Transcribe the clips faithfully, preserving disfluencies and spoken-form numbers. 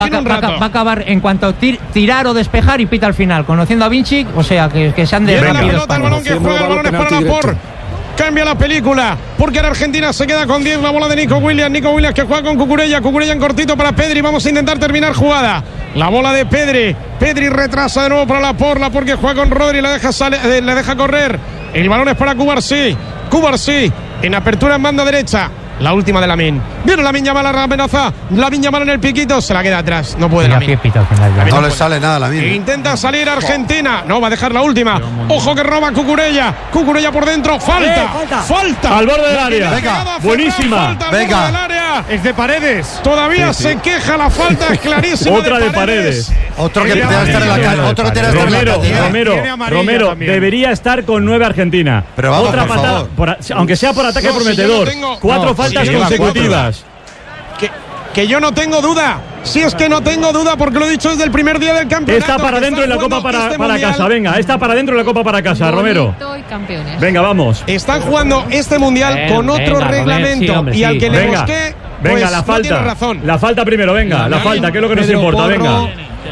Va, un rato. va, va a acabar en cuanto a tir, tirar o despejar y pita al final, conociendo a Vinci, o sea que, que se han de Llega la pelota, el balón que juega, el balón es para Laporte. Cambia la película, porque ahora Argentina se queda con diez, la bola de Nico Williams, Nico Williams que juega con Cucurella, Cucurella en cortito para Pedri, vamos a intentar terminar jugada, la bola de Pedri, Pedri retrasa de nuevo para Laporte, Laporte que juega con Rodri, le deja, sale, eh, le deja correr, el balón es para Cubarsí, Cubarsí en apertura en banda derecha. La última de Lamine. Viene Lamine Yamal a la amenaza. Lamine Yamal en el piquito. Se la queda atrás. No puede Lamine. No le sale nada a Lamine. Intenta salir Argentina. No, va a dejar la última. Ojo que roba Cucurella. Cucurella por dentro. Falta. Eh, falta. Falta. Al borde del área. Venga. Buenísima. Falta al Venga. borde del área. Es de Paredes. Todavía Sí, se sí. queja. La falta es clarísima. Otra de Paredes. Otro que tiene que estar en la calle. Otro que tiene que estar en la Romero, calle. Romero, Tiene amarilla Romero también. debería estar con nueve Argentina. Pero vamos, Otra por patada, favor. por a- aunque sea por ataque No, si prometedor. yo no tengo- Cuatro no, faltas si lleva consecutivas. Que, que yo no tengo duda. Si es que no tengo duda, porque lo he dicho desde el primer día del campeonato. Está para que adentro en la jugando Copa para, este para mundial. casa. Venga, está para adentro en la Copa para casa, Romero. Bonito y campeones. Venga, vamos. Están jugando este mundial Venga, con otro venga, reglamento. Robert, sí, hombre, y al sí. que le Venga, busqué, venga, pues, la no falta. tiene razón. La falta primero, venga, la falta, que es lo que nos Pedro importa, Porro. venga.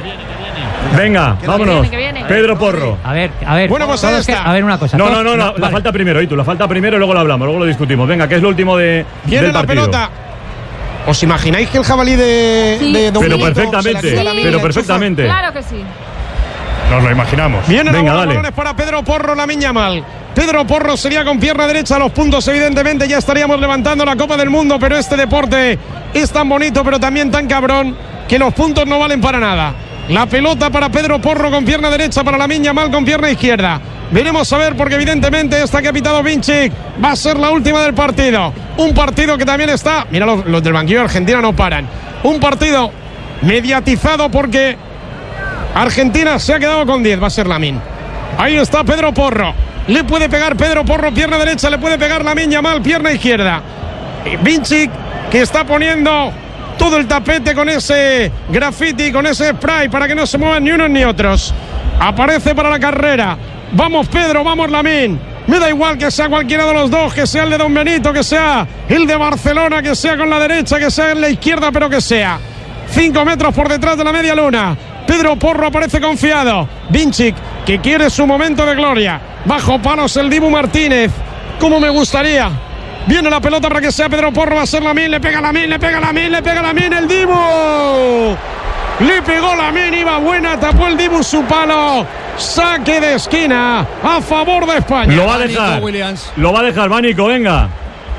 Venga, vámonos. que viene. Pedro Porro. A ver, a ver. Bueno, pues ahí todos que- está. a ver una cosa. No, todos- no, no, la, la vale. falta primero, y tú, la falta primero y luego lo hablamos, luego lo discutimos. Venga, que es lo último de, Viene del la partido. pelota. ¿Os imagináis que el jabalí de, Sí. de Don Pero Milito perfectamente, se la cruza la pero mina, perfectamente. Claro que sí. Nos lo imaginamos. Viene Venga, la bola, dale. balones para Pedro Porro, Lamine Yamal. Pedro Porro sería con pierna derecha a los puntos, evidentemente ya estaríamos levantando la Copa del Mundo, pero este deporte es tan bonito, pero también tan cabrón, que los puntos no valen para nada. La pelota para Pedro Porro con pierna derecha, para Lamine Yamal con pierna izquierda. Veremos a ver, porque evidentemente esta que ha pitado Vinci va a ser la última del partido. Un partido que también está, mira, los, los del banquillo de Argentina no paran. Un partido mediatizado porque Argentina se ha quedado con diez, va a ser Lamine. Ahí está Pedro Porro. Le puede pegar Pedro Porro, pierna derecha, le puede pegar Lamine Yamal, pierna izquierda. Y Vinci, que está poniendo todo el tapete con ese graffiti, con ese spray, para que no se muevan ni unos ni otros. Aparece para la carrera. Vamos Pedro, vamos Lamine. Me da igual que sea cualquiera de los dos, que sea el de Don Benito, que sea el de Barcelona, que sea con la derecha, que sea en la izquierda, pero que sea. Cinco metros por detrás de la media luna. Pedro Porro aparece confiado. Vinci, que quiere su momento de gloria. Bajo palos el Dibu Martínez. Como me gustaría. Viene la pelota para que sea Pedro Porro. Va a ser Lamine. Le pega Lamine, le pega Lamine, le pega Lamine. El Dibu. Le pegó Lamine. Iba buena. Tapó el Dibu su palo. Saque de esquina a favor de España. Lo va a dejar. Nico Williams. Lo va a dejar, va Nico, venga.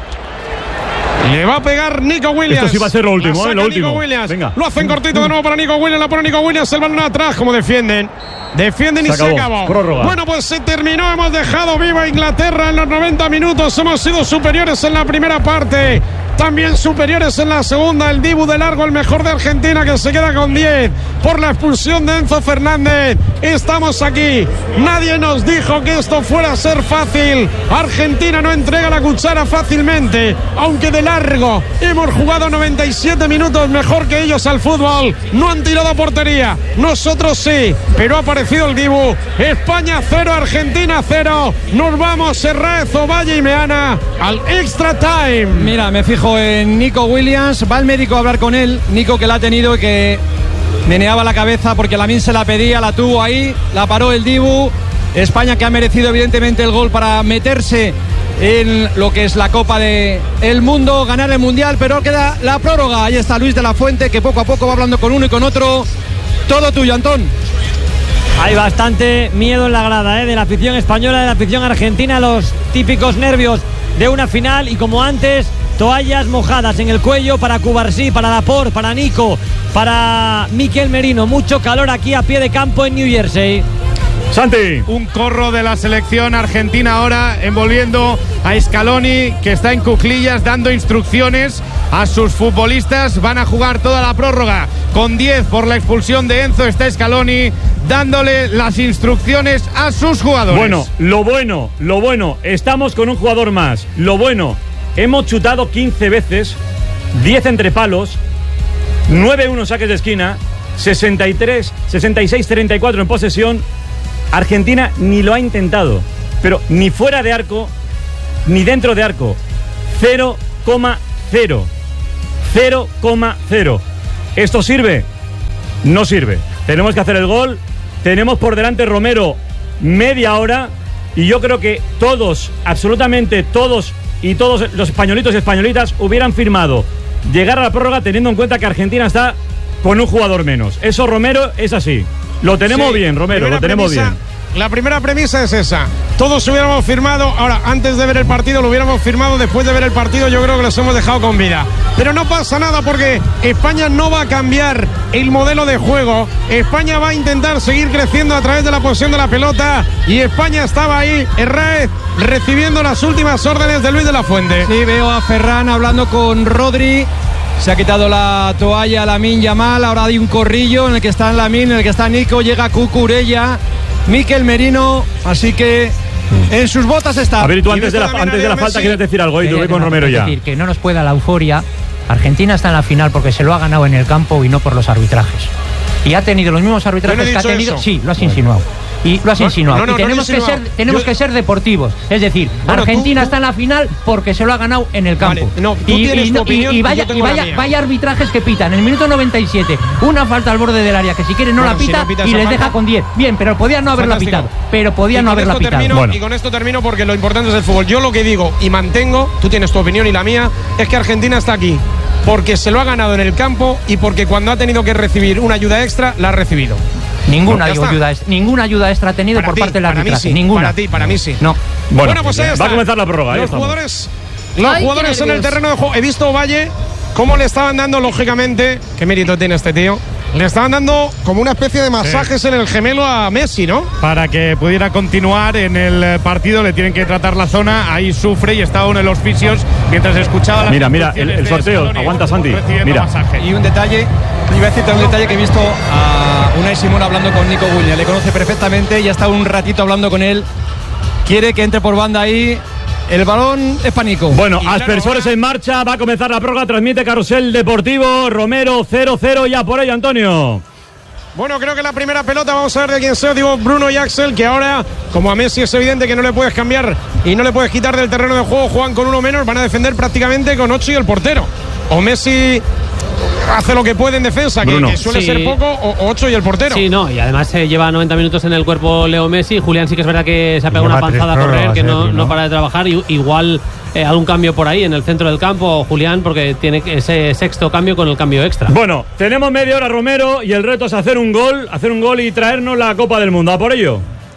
Le va a pegar Nico Williams. Esto sí va a ser lo último, La saca eh, lo último. Nico Williams. Venga. Lo hacen cortito de nuevo para Nico Williams. La pone Nico Williams. El balón atrás. Como defienden. Defienden y Se se acabó. acabó. Prórroga. Bueno, pues se terminó. Hemos dejado viva Inglaterra en los noventa minutos. Hemos sido superiores en la primera parte. También superiores en la segunda. El Dibu de largo, el mejor de Argentina, que se queda con diez por la expulsión de Enzo Fernández. Estamos aquí. Nadie nos dijo que esto fuera a ser fácil. Argentina no entrega la cuchara fácilmente, aunque de largo. Hemos jugado noventa y siete minutos mejor que ellos al fútbol. No han tirado a portería. Nosotros sí, pero ha aparecido el Dibu. España cero, Argentina cero. Nos vamos, Serraez, Ovalle y Meana, al extra time. Mira, me fijo en Nico Williams. Va el médico a hablar con él. Nico, que la ha tenido y que meneaba la cabeza porque Lamine se la pedía, la tuvo ahí, la paró el Dibu. España, que ha merecido evidentemente el gol para meterse en lo que es la Copa del Mundo, ganar el Mundial, pero queda la prórroga. Ahí está Luis de la Fuente, que poco a poco va hablando con uno y con otro. Todo tuyo, Antón. Hay bastante miedo en la grada, ¿eh? De la afición española, de la afición argentina, los típicos nervios de una final. Y como antes, toallas mojadas en el cuello para Cubarsí, para Laporte, para Nico, para Mikel Merino. Mucho calor aquí a pie de campo en New Jersey. Santi. Un corro de la selección argentina ahora envolviendo a Scaloni, que está en cuclillas dando instrucciones a sus futbolistas. Van a jugar toda la prórroga con diez por la expulsión de Enzo. Está Scaloni dándole las instrucciones a sus jugadores. Bueno, lo bueno, lo bueno, estamos con un jugador más. Lo bueno, hemos chutado quince veces, diez entre palos, nueve uno saques de esquina, sesenta y tres, sesenta y seis, treinta y cuatro en posesión. Argentina ni lo ha intentado, pero ni fuera de arco, ni dentro de arco. cero coma cero. cero coma cero. Esto sirve no sirve. Tenemos que hacer el gol. Tenemos por delante Romero media hora. Y yo creo que todos, absolutamente todos y todos los españolitos y españolitas hubieran firmado llegar a la prórroga teniendo en cuenta que Argentina está con un jugador menos. Eso, Romero, es así. Lo tenemos sí, bien, Romero, lo tenemos premisa, bien. La primera premisa es esa. Todos hubiéramos firmado, ahora, antes de ver el partido, lo hubiéramos firmado, después de ver el partido, yo creo que los hemos dejado con vida. Pero no pasa nada porque España no va a cambiar el modelo de juego. España va a intentar seguir creciendo a través de la posesión de la pelota. Y España estaba ahí, Herrera, recibiendo las últimas órdenes de Luis de la Fuente. Sí, veo a Ferran hablando con Rodri. Se ha quitado la toalla Lamine Yamal. Ahora hay un corrillo en el que está Lamine, en el que está Nico. Llega Cucurella, Mikel Merino. Así que en sus botas está. A ver, y tú antes de la, antes de la falta quieres decir algo. Y tú voy con Romero ya. Es decir, que no nos pueda la euforia. Argentina está en la final porque se lo ha ganado en el campo y no por los arbitrajes. Y ha tenido los mismos arbitrajes que ha tenido. Eso. Sí, lo has insinuado. Y lo has no, insinuado. No, no, y tenemos, no que, ser, tenemos Yo... que ser deportivos. Es decir, bueno, Argentina tú, tú... está en la final porque se lo ha ganado en el campo. Vale, no, tú y, tienes y, tu opinión, y vaya, y vaya, vaya arbitrajes que pitan. En el minuto noventa y siete, una falta al borde del área que si quiere no bueno, la pita, si no y les falta, deja con diez. Bien, pero podía no haberla pitado. Pero podía no haberla pitado. Termino, bueno. Y con esto termino porque lo importante es el fútbol. Yo lo que digo y mantengo, tú tienes tu opinión y la mía, es que Argentina está aquí porque se lo ha ganado en el campo y porque cuando ha tenido que recibir una ayuda extra, la ha recibido. Ninguna, no, ayuda, ninguna ayuda extra ha tenido para por ti, parte de la arbitraje. Sí, ninguna. Para ti, para mí sí. No. Bueno, bueno pues ahí está. Va a comenzar la prórroga. Los jugadores, los Ay, jugadores en el terreno de juego. He visto Valle cómo le estaban dando, lógicamente, qué mérito tiene este tío. Le estaban dando como una especie de masajes sí. en el gemelo a Messi, ¿no? Para que pudiera continuar en el partido, le tienen que tratar la zona. Ahí sufre y está uno de los fisios mientras escuchaba las Mira, mira, el, el sorteo. Aguanta, Santi. Mira. Masaje. Y un detalle, iba a decirte un detalle que he visto a Unai Simón hablando con Nico Williams. Le conoce perfectamente y ha estado un ratito hablando con él. Quiere que entre por banda ahí. El balón es para Nico. Bueno, aspersores en marcha, va a comenzar la prórroga, transmite Carrusel Deportivo, Romero cero cero, ya por ello, Antonio. Bueno, creo que la primera pelota, vamos a ver de quién sea, digo Bruno y Axel, que ahora, como a Messi es evidente que no le puedes cambiar y no le puedes quitar del terreno de juego, juegan con uno menos, van a defender prácticamente con ocho y el portero. O Messi hace lo que puede en defensa, que, que suele sí. ser poco, o ocho y el portero. Sí, no, y además se eh, lleva noventa minutos en el cuerpo Leo Messi. Julián sí que es verdad que se ha pegado una panzada a correr, que no, no para de trabajar. Y, igual eh, algún cambio por ahí en el centro del campo, Julián, porque tiene ese sexto cambio con el cambio extra. Bueno, tenemos media hora, Romero, y el reto es hacer un gol, hacer un gol y traernos la Copa del Mundo. ¿A por ello?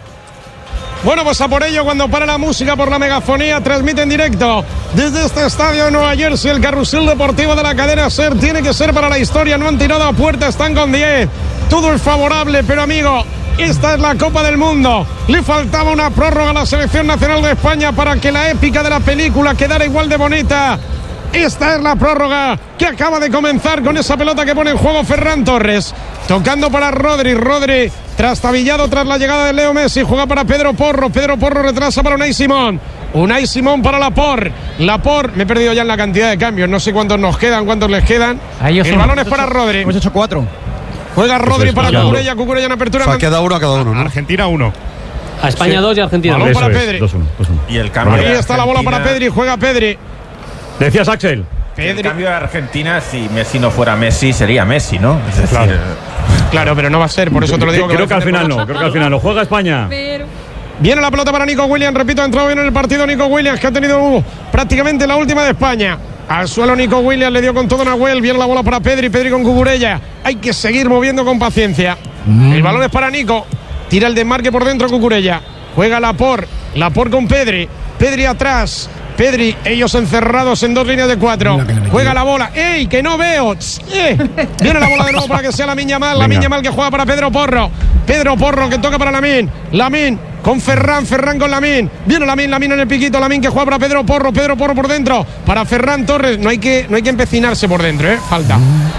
Bueno, pues a por ello, cuando para la música por la megafonía, transmite en directo desde este estadio de Nueva Jersey, el Carrusel Deportivo de la cadena SER. Tiene que ser para la historia, no han tirado a puerta, están con diez. Todo es favorable, pero amigo, esta es la Copa del Mundo. Le faltaba una prórroga a la Selección Nacional de España para que la épica de la película quedara igual de bonita. Esta es la prórroga que acaba de comenzar con esa pelota que pone en juego Ferran Torres. Tocando para Rodri, Rodri trastabillado tras la llegada de Leo Messi, juega para Pedro Porro, Pedro Porro retrasa para Unai Simón, Unai Simón para Laporte, Laporte, me he perdido ya en la cantidad de cambios, no sé cuántos nos quedan, cuántos les quedan. El son, balón es para Rodri. Hemos hecho cuatro. Juega Rodri para Cucurella, Cucurella en apertura. O sea, queda uno a cada uno, ¿no? Argentina uno. A España dos sí. y Argentina balón dos. para Pedri. dos uno, dos uno. Y el cambio. Ahí está la bola para Pedri, juega Pedri. Decías, Axel. El cambio de Argentina, si Messi no fuera Messi, sería Messi, ¿no? Es decir, claro. claro, pero no va a ser, por eso te lo digo. Creo que, que al final no, creo que al final no. Juega España. Pero... Viene la pelota para Nico Williams, repito, ha entrado bien en el partido Nico Williams, que ha tenido uh, prácticamente la última de España. Al suelo Nico Williams, le dio con todo Nahuel, viene la bola para Pedri, Pedri con Cucurella. Hay que seguir moviendo con paciencia. Mm. El balón es para Nico, tira el desmarque por dentro Cucurella. Juega Laporte, Laporte con Pedri, Pedri atrás. Pedri, ellos encerrados en dos líneas de cuatro. Juega la bola. ¡Ey, que no veo! ¡Eh! Viene la bola de nuevo para que sea Lamine Yamal. Lamine Yamal que juega para Pedro Porro. Pedro Porro que toca para Lamine. Lamine con Ferran. Ferran con Lamine. Viene Lamine. Lamine en el piquito. Lamine que juega para Pedro Porro. Pedro Porro por dentro. Para Ferran Torres. No hay que, no hay que empecinarse por dentro, ¿eh? Falta.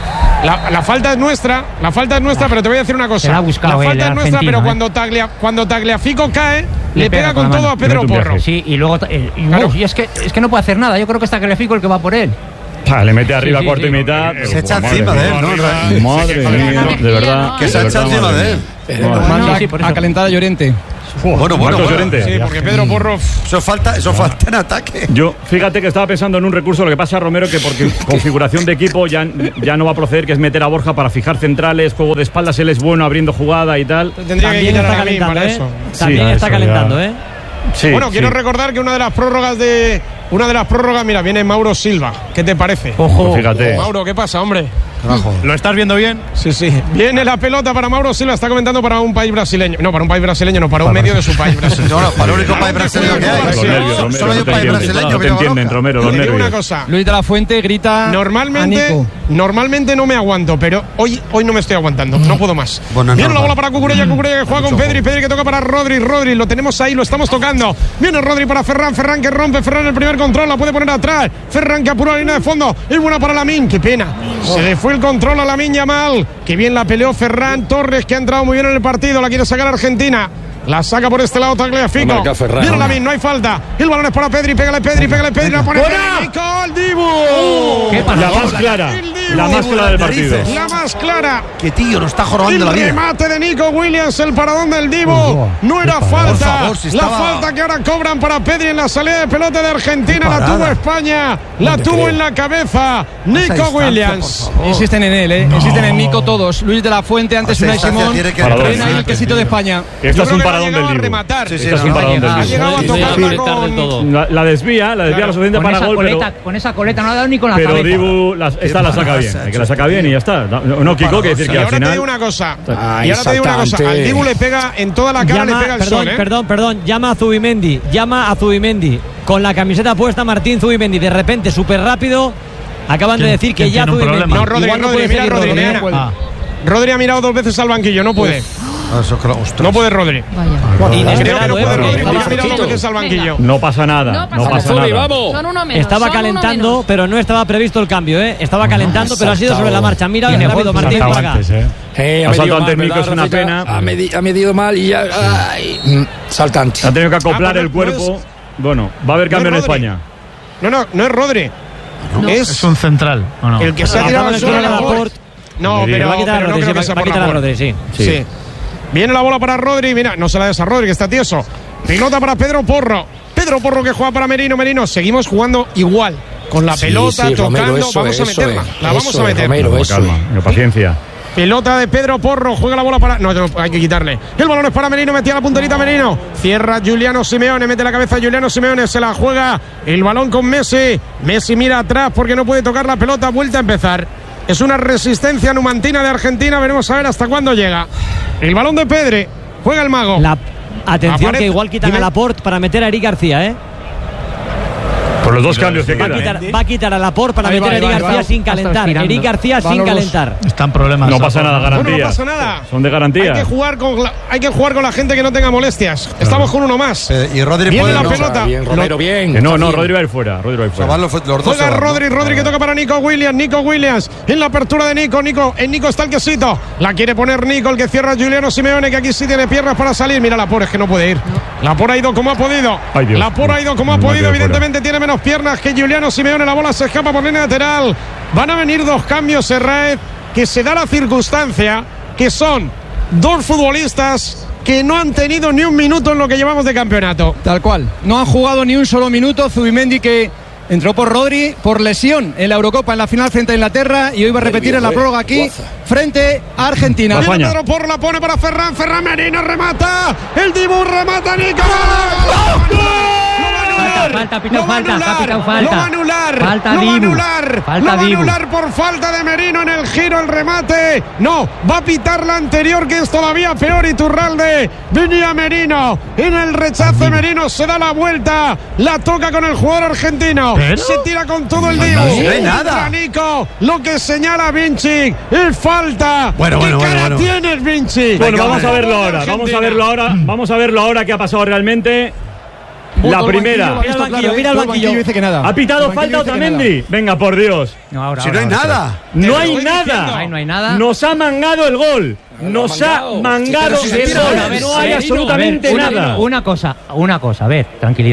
La, la falta es nuestra. La falta es nuestra, pero te voy a decir una cosa. La, buscado la falta él, es nuestra, pero ¿eh? cuando, Taglia, cuando Tagliafico cae, le, le pega, pega con, con todo a Pedro Porro. Sí, y luego eh, y, claro. uf, y es que es que no puede hacer nada. Yo creo que está Tagliafico el que va por él. Ah, le mete arriba sí, sí, cuarto sí. y mitad. Se echa encima de él, ¿no? Madre mía, de verdad. Que se echa encima de él. Manda a calentar a Llorente. Bueno, bueno, Marcos bueno. Llorente. Sí, porque Pedro Porro. Eso falta, eso falta en ataque. Yo, fíjate que estaba pensando en un recurso, lo que pasa a Romero, que porque configuración de equipo ya, ya no va a proceder, que es meter a Borja para fijar centrales, juego de espaldas, él es bueno abriendo jugada y tal. Tendría que También quitar está a Lamin calentando, para ¿eh? eso. También Sí, está eso calentando, ya. ¿eh? Sí, Bueno, quiero sí. recordar que una de las prórrogas de. Una de las prórrogas, mira, viene Mauro Silva. ¿Qué te parece? Ojo. Pues fíjate. Mauro, ¿qué pasa, hombre? Carajo. ¿Lo estás viendo bien? Sí, sí. Viene la pelota para Mauro Silva, está comentando para un país brasileño. No, para un país brasileño, no, para un medio de su país brasileño. No, no, para el único país brasileño que hay. Los Sí, nervios, Romero, Solo hay no un te país entienden. brasileño, No te Viva entienden, Barroca. Romero, los Te digo una nervios. cosa. Luis de la Fuente grita a Normalmente, Nico. normalmente no me aguanto, pero hoy, hoy no me estoy aguantando. No puedo más. Bueno, es Viene la normal. bola para Cucurella, Cucurella que juega con Pedri, Pedri que toca para Rodri, Rodri, lo tenemos ahí, lo estamos tocando. Viene Rodri para Ferran, Ferran que rompe, Ferran el primer control, la puede poner atrás. Ferran que apura la línea de fondo, es buena para Lamin, qué pena. Se le fue el control a Lamin Yamal, que bien la peleó Ferran Torres, que ha entrado muy bien en el partido, la quiere sacar Argentina. La saca por este lado Tagliafico. Viene Lamin, no hay falta. El balón es para Pedri, pégale Pedri, pégale Pedri, la pone Nico, el Dibu. ¿Qué pasa? La más clara, El Dibu. la más clara del partido. La más clara. Que tío, nos está El jorobando la vida. remate de Nico Williams, el paradón del Divo. No era Por falta. favor, si La estaba- falta que ahora cobran para Pedri en la salida de pelota de Argentina. La parada. tuvo España. La tuvo en la cabeza Nico distancia, Williams. por favor. Insisten en él, ¿eh? Insisten en Nico todos. Luis de la Fuente, antes Esa Unai distancia Simón. tiene que Paradón. Ven ahí el quesito de España. Esto Yo es creo un que no ha paradón llegado del a Dibu. rematar. Sí, sí, Esto es no, un no paradón llega. del Ha Dibu. llegado a Sí, sí, tocarla sí, tarde del todo. con. La, la desvía, la desvía Claro, lo suficiente con para esa gol, coleta, pero, con esa coleta no ha dado ni con la pero cabeza. Dibu, la- esta la saca bien. El que la saca bien y ya está. No, no Kiko, que decir Y que al ahora te final. digo una cosa. Ay, Y ahora te digo una cosa. saltante. Al Dibu le pega en toda la cara, Llama- le pega el perdón, sol, ¿eh? perdón, perdón. Llama a Zubimendi. Llama a Zubimendi. Con la camiseta puesta Martín Zubimendi. De repente, súper rápido. Acaban de decir que ya Zubimendi. No, Rodri, igual no Rodri, puede mira, seguir Rodri, Rodri, mira. ¿eh? Ah. Rodri ha mirado dos veces al banquillo, no puede. Ah, eso es que lo- ostras. No puede Rodri. Vaya. Creo que Inesperado, no ¿eh? puede Porque Rodri. estaba- Ha mirado dos veces al banquillo. No pasa nada, No no pasa pasa nada. nada. Son uno menos. Estaba son uno calentando, menos. pero no estaba previsto el cambio, ¿eh? Estaba calentando, pero ha sido sobre la marcha. Mira, Tiene rápido, gol, Martín, saltaba para acá. Antes, ¿eh? Eh, Ha ha saltado medido antes mal, Nico, ¿verdad, es una Rafita? pena. Ha, medi- ha medido mal y ya. Ay, mm, saltante. Ha tenido que acoplar Ah, el pues no cuerpo. Bueno, va a haber no cambio en es Rodri. España. No, no, no es Rodri. Es un central, ¿o no? el que se ha Acaba tirado de al suelo. quitar a Laporte. Laporte. No, Le pero, Va a quitar a pero no Rodri, creo sí, que sea va a por quitar a Laporte. Rodri, sí. Sí. Viene la bola para Rodri. Mira, no se la des a Rodri, que está tieso. Pelota para Pedro Porro. Pedro Porro que juega para Merino. Merino, seguimos jugando igual. Con la Sí, pelota, sí, Romero, tocando. eso vamos a es, eso meterla. es, la vamos eso a es, meter. Romero, Con eso calma, es. con paciencia. Pelota de Pedro Porro, juega la bola para. No, no, hay que quitarle. El balón es para Merino, metía la punterita Merino. Cierra Giuliano Simeone, mete la cabeza Giuliano Simeone, se la juega el balón con Messi. Messi mira atrás porque no puede tocar la pelota, vuelta a empezar. Es una resistencia numantina de Argentina, veremos a ver hasta cuándo llega. El balón de Pedri, juega el mago. La, atención, Aparece- que igual quitan Dime. a Laporte para meter a Eric García, ¿eh? Por los dos cambios que Va a, quedan. quitar, va a quitar a Laporte para Ahí meter va, a ahí Eric va, ahí García va. sin Hasta calentar. girando. Eric García Van sin los dos. calentar. Están problemas. No pasa nada, Bueno, garantía. no pasa nada. Son de Hay garantía. que jugar con la, hay que jugar con la gente que no tenga molestias. Estamos con uno más. Eh, y Rodri Viene puede. la ¿no? pelota. Bien, Romero, bien. Que no, no, Bien. Rodri va a ir fuera. Rodri va a ir O sea, fuera. van los, los dos. Juega se van, ¿no? Rodri, Rodri que toca para Nico Williams, Nico Williams en la apertura de Nico, Nico, en Nico está el quesito, la quiere poner Nico, el que cierra a Giuliano Simeone, que aquí sí tiene piernas para salir, mira la por es que no puede ir, la por ha ido como ha podido, Ay, Dios. la por ha ido como ha No, podido, queda fuera. evidentemente tiene menos piernas que Giuliano Simeone, la bola se escapa por línea lateral, van a venir dos cambios, Serraez, que se da la circunstancia que son dos futbolistas que no han tenido ni un minuto en lo que llevamos de campeonato. Tal cual. No han jugado ni un solo minuto. Zubimendi, que entró por Rodri por lesión en la Eurocopa en la final frente a Inglaterra y hoy va a repetir en la prórroga aquí frente a Argentina. España. Viene Pedro Porro, la pone para Ferran, Ferran Merino remata, el Dibu remata, Nico. Falta, falta, pitao Lo va a falta, anular, ha pitao lo falta. va a anular, Falta lo va a Dibu. anular, Falta lo va a Dibu. anular por falta de Merino en el giro, el remate. No, va a pitar la anterior, que es todavía peor. Iturralde, venía Merino, en el rechace Merino se da la vuelta, la toca con el jugador argentino, se tira con todo el Dibu. no hay nada. Entra Nico, lo que señala Vinci, es falta. Bueno, bueno, ¿Qué bueno, cara bueno. tienes, Vinci? Bueno, Venga, vamos a hombre. verlo ahora. Vamos a verlo ahora. Vamos a verlo ahora qué ha pasado realmente. La Todo el primera. banquillo, Mira el claro, banquillo, ¿eh? mira el Todo el banquillo. dice que nada. ¿Ha pitado El falta banquillo dice que nada. Otamendi? Venga, por Dios. No, ahora, Si ahora, no hay ahora. nada. No lo hay estoy nada. diciendo. Ahí no hay nada. Nos ha mangado el gol. Nos ha mangado. mangado Pero si se el tira, gol. a ver, No hay A ver, absolutamente una, nada. Una cosa, una cosa, a ver, tranquilidad.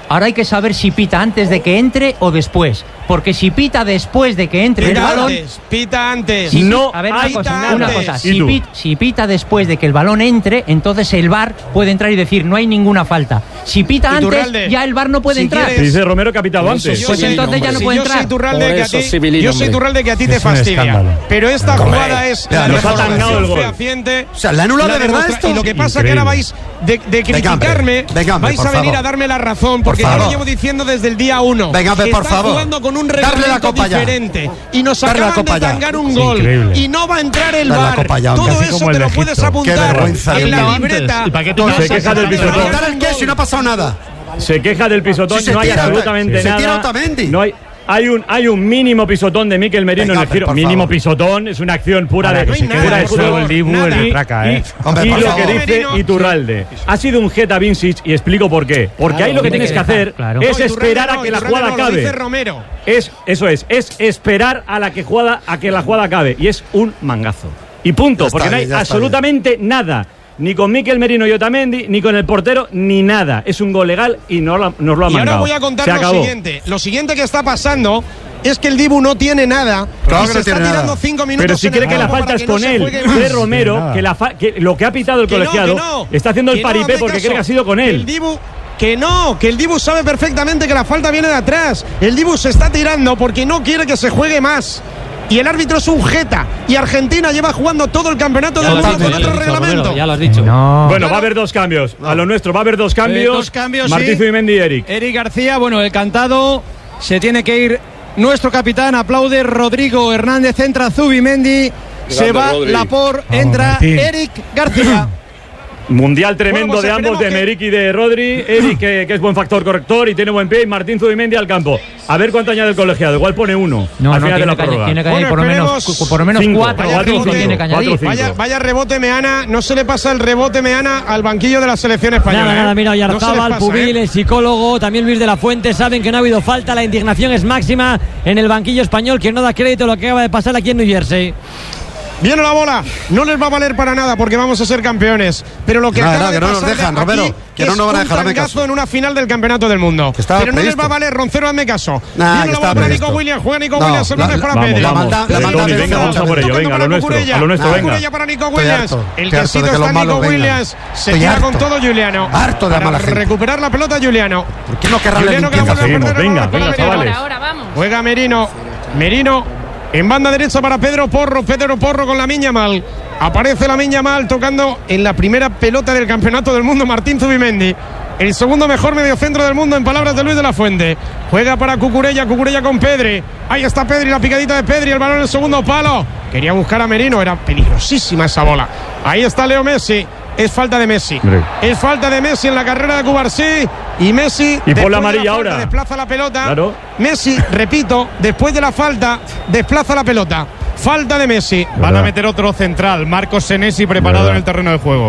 Ahora hay que saber si pita antes de que entre o después. Porque si pita después de que entre pita el balón... Antes, pita antes. Si no, a ver, una cosa, una cosa. ¿Y Si, tú? pit, si pita después de que el balón entre, entonces el V A R puede entrar y decir no hay ninguna falta. Si pita antes, Iturralde, ya el V A R no puede si entrar. quieres- Dice Romero que ha pitado antes. Pues entonces ya no Si puede yo soy entrar. Iturralde, Por que a eso, ti, civilín, yo soy hombre. Iturralde que a ti te Es un fastidia. escándalo. Pero esta Hombre, jugada es ya, la nos ha tangado demostración el gol. fehaciente. O sea, ¿le anula La de verdad demostra- esto? Y lo que pasa Increíble. que ahora vais de, de criticarme, hombre, venga, hombre, vais por a venir favor. a darme la razón, porque Por yo lo favor. llevo diciendo desde el día uno. Venga, hombre, por Está favor. jugando con un Darle la reglamento copa ya. diferente. Y nos Darle la acaban copa de ya. tangar un Es gol. increíble. Y no va a entrar el Darle la V A R. copa ya, hombre. Todo Así eso como te el lo de puedes Egipto. apuntar Qué vergüenza, en la Dios. libreta. ¿Y para qué te Todo llamas Se queja eso del te pisotón. lo ¿Quitar apuntar el qué si no ha pasado nada? Se queja del pisotón, Si se no hay tira, absolutamente se nada. tira Otamendi. No hay, hay un hay un mínimo pisotón de Mikel Merino Venga, en el giro. por Mínimo favor. pisotón, es una acción pura Ahora de que se No hay quede nada, en el suelo por el Dibu favor, en la nada. traca, ¿eh? Hombre, y por lo favor. que dice Merino. Iturralde ha sido un Jeta Vincic y explico por qué. Porque Claro, ahí lo que tiene tienes que que dejar, hacer claro. es No, Iturralde esperar no, a que la Iturralde jugada no, lo dice acabe. Romero. Es, eso es, es esperar a la que jugada, a que la jugada acabe. Y es un mangazo. Y punto, Ya está porque no hay bien, ya está absolutamente nada. Ni con Mikel Merino y Otamendi, ni con el portero, ni nada. Es un gol legal y no lo- nos lo ha Y ahora mandado. voy a contar Se lo acabó. siguiente. Lo siguiente que está pasando es que el Dibu no tiene nada. Claro y que se no está tiene tirando nada. cinco minutos. Pero si en cree el que la campo falta para es que no con se él, juegue cree más. Romero, nada. que, la fa- que lo que ha pitado el Que no, colegiado que no. está haciendo el Que no, paripé hazme porque caso. cree que ha sido con El él. Dibu, que no, que el Dibu sabe perfectamente que la falta viene de atrás. El Dibu se está tirando porque no quiere que se juegue más. Y el árbitro es un jeta. Y Argentina lleva jugando todo el campeonato Ya del lo mundo has con dicho, ya otro lo has dicho, reglamento. Romero, ya lo has dicho. No. Bueno, va a haber dos cambios. A lo nuestro va a haber dos cambios. dos cambios, Martín sí. Zubimendi y Eric. Eric García, bueno, el cantado, se tiene que ir nuestro capitán, aplaude Rodrigo Hernández, entra Zubimendi, se va Rodri. Lapor, entra Martín. Eric García. Mundial tremendo Bueno, pues de ambos, de esperemos que- Meric y de Rodri. Eric, que, que es buen factor corrector y tiene buen pie. Y Martín Zubimendi al campo. A ver cuánto añade el colegiado. Igual pone uno No, al no, final de tiene la que, prórroga. tiene que Bueno, añadir por lo menos, esperemos cu- por lo menos cinco, cuatro vaya o cinco rebote, tiene que añadir. cuatro o cinco. Vaya, vaya rebote Meana, no se le pasa el rebote Meana al banquillo de la selección española. Nada, ¿eh? nada, mira, No se les Oyarzabal, pasa, Pubil, ¿eh? el psicólogo, también Luis de la Fuente, saben que no ha habido falta, la indignación es máxima en el banquillo español, que no da crédito a lo que acaba de pasar aquí en New Jersey. Viene la bola, no les va a valer para nada porque vamos a ser campeones. Pero lo que No, acaba no, de que no nos pasar dejan, aquí Romero, que no es nos van a un dejar, hazme tangazo caso. en una final del campeonato del mundo. Que estaba Pero no les previsto. va a valer, Roncero, hazme caso. Nah, Viene que la estaba bola para Nico previsto. Williams, juega Nico No, Williams, el la- balón es para vamos, Pedri. la maldad- la Pedri, maldad Pedri, del Pedri, vamos a Pedri, por ello, tocando venga, para a lo nuestro, Cucurella. a lo nuestro, Nah, venga. Cucurella para Nico Estoy Williams. harto, El estoy que harto sí de que está los Nico malos vengan. Williams. Se Estoy tira harto. con todo Juliano. Harto de la Para mala gente. recuperar la pelota Juliano. ¿Por qué no querrán la Juliano que la limpieza? vuelve a Seguimos, perder el venga, balón para venga, Merino. chavales. Ahora, ahora, vamos. Juega Merino. Merino en banda derecha para Pedro Porro. Pedro Porro con la Miña Mal. Aparece la Miña Mal tocando en la primera pelota del campeonato del mundo Martín Zubimendi. El segundo mejor mediocentro del mundo en palabras de Luis de la Fuente. Juega para Cucurella, Cucurella con Pedri. Ahí está Pedri, la picadita de Pedri, el balón en el segundo palo. Quería buscar a Merino, era peligrosísima esa bola. Ahí está Leo Messi. Es falta de Messi. Hombre. Es falta de Messi en la carrera de Cubarsí. Y Messi. Y por después la de amarilla falta, ahora. Desplaza la pelota. Claro. Messi, repito, después de la falta, desplaza la pelota. Falta de Messi. Van a meter otro central, Marcos Senesi preparado Verdad. en el terreno de juego.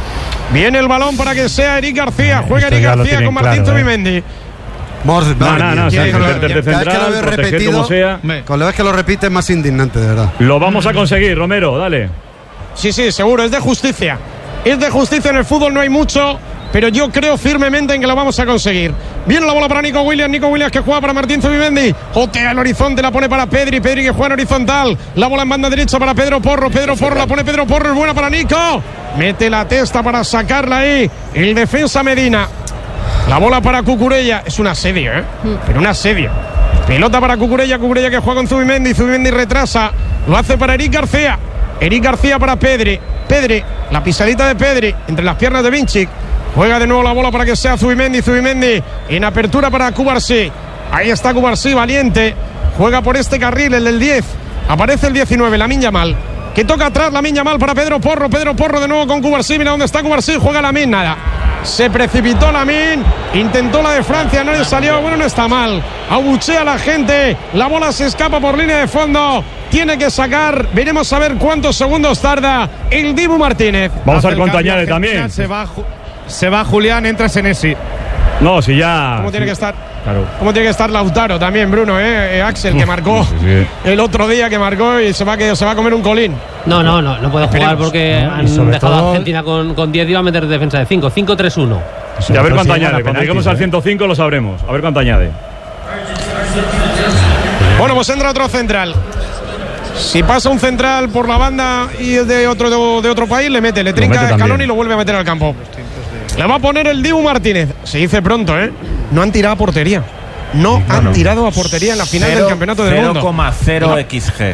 Viene el balón para que sea Eric García. Juega Esto Eric ya lo García tienen con Martín claro, ¿eh? Zubimendi. Mors, No, madre no, mía. no, sí, Cada vez que lo- meterte cada vez que lo central, veo proteger repetido, como sea. con la vez que lo repite es más indignante, de verdad. Lo vamos a conseguir, Romero, dale. Sí, sí, seguro, es de justicia. Es de justicia, en el fútbol no hay mucho, pero yo creo firmemente en que lo vamos a conseguir. Viene la bola para Nico Williams, Nico Williams que juega para Martín Zubimendi. Jotea el horizonte, la pone para Pedri, Pedri que juega en horizontal. La bola en banda derecha para Pedro Porro, Pedro Porro la pone Pedro Porro, es buena para Nico. Mete la testa para sacarla ahí. El defensa Medina. La bola para Cucurella, es un asedio, ¿eh? Pero un asedio. Pelota para Cucurella, Cucurella que juega con Zubimendi, Zubimendi retrasa. Lo hace para Eric García. Eric García para Pedri. Pedri, la pisadita de Pedri entre las piernas de Vincic. Juega de nuevo la bola para que sea Zubimendi. Zubimendi en apertura para Cubarsí. Ahí está Cubarsí, valiente. Juega por este carril, el del diez. Aparece el diecinueve, Lamine Yamal. Que toca atrás Lamine Yamal para Pedro Porro. Pedro Porro de nuevo con Cubarsí. Mira dónde está Cubarsí. Juega Lamine, nada. Se precipitó Lamine. Intentó la de Francia, no le salió. Bueno, no está mal. Abuchea a la gente. La bola se escapa por línea de fondo. Tiene que sacar. Veremos a ver cuántos segundos tarda el Dibu Martínez. Vamos Hace a ver el cuánto cambio añade Argentina, también. Se va, Ju- se va Julián, entra Senesi. No, si ya. ¿Cómo tiene que estar? Claro. ¿Cómo tiene que estar Lautaro también, Bruno? Eh? Eh, Axel, que marcó Sí, sí. el otro día, que marcó y se va, que, se va a comer un colín. No, no, no, no puede jugar Esperemos. porque No, y han sobre dejado todo- a Argentina con, con diez y va a meter defensa de cinco. cinco tres uno. Y a ver cuánto añade. Cuando lleguemos al ciento cinco lo sabremos. A ver cuánto añade. Bueno, pues entra otro central. Si pasa un central por la banda y es de otro, de, de otro país, le mete, le trinca a Scaloni y lo vuelve a meter al campo. Le va a poner el Dibu Martínez. Se dice pronto, ¿eh? No han tirado a portería. No, no han no. tirado a portería en la final cero, del campeonato del mundo. cero coma cero equis ge.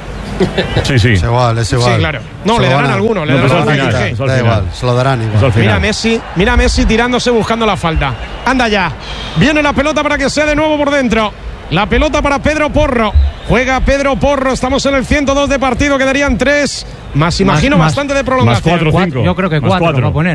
Sí, sí. Es igual, es igual. Sí, claro. No, se le darán alguno. Le no, darán pues al final, da igual, se lo darán igual. Mira a Messi, mira a Messi tirándose buscando la falta. Anda ya. Viene la pelota para que sea de nuevo por dentro. La pelota para Pedro Porro. Juega Pedro Porro. Estamos en el ciento dos de partido. Quedarían tres. Más imagino más, bastante de prolongación. Más cuatro, cinco. Yo creo que más cuatro, cuatro. va a poner.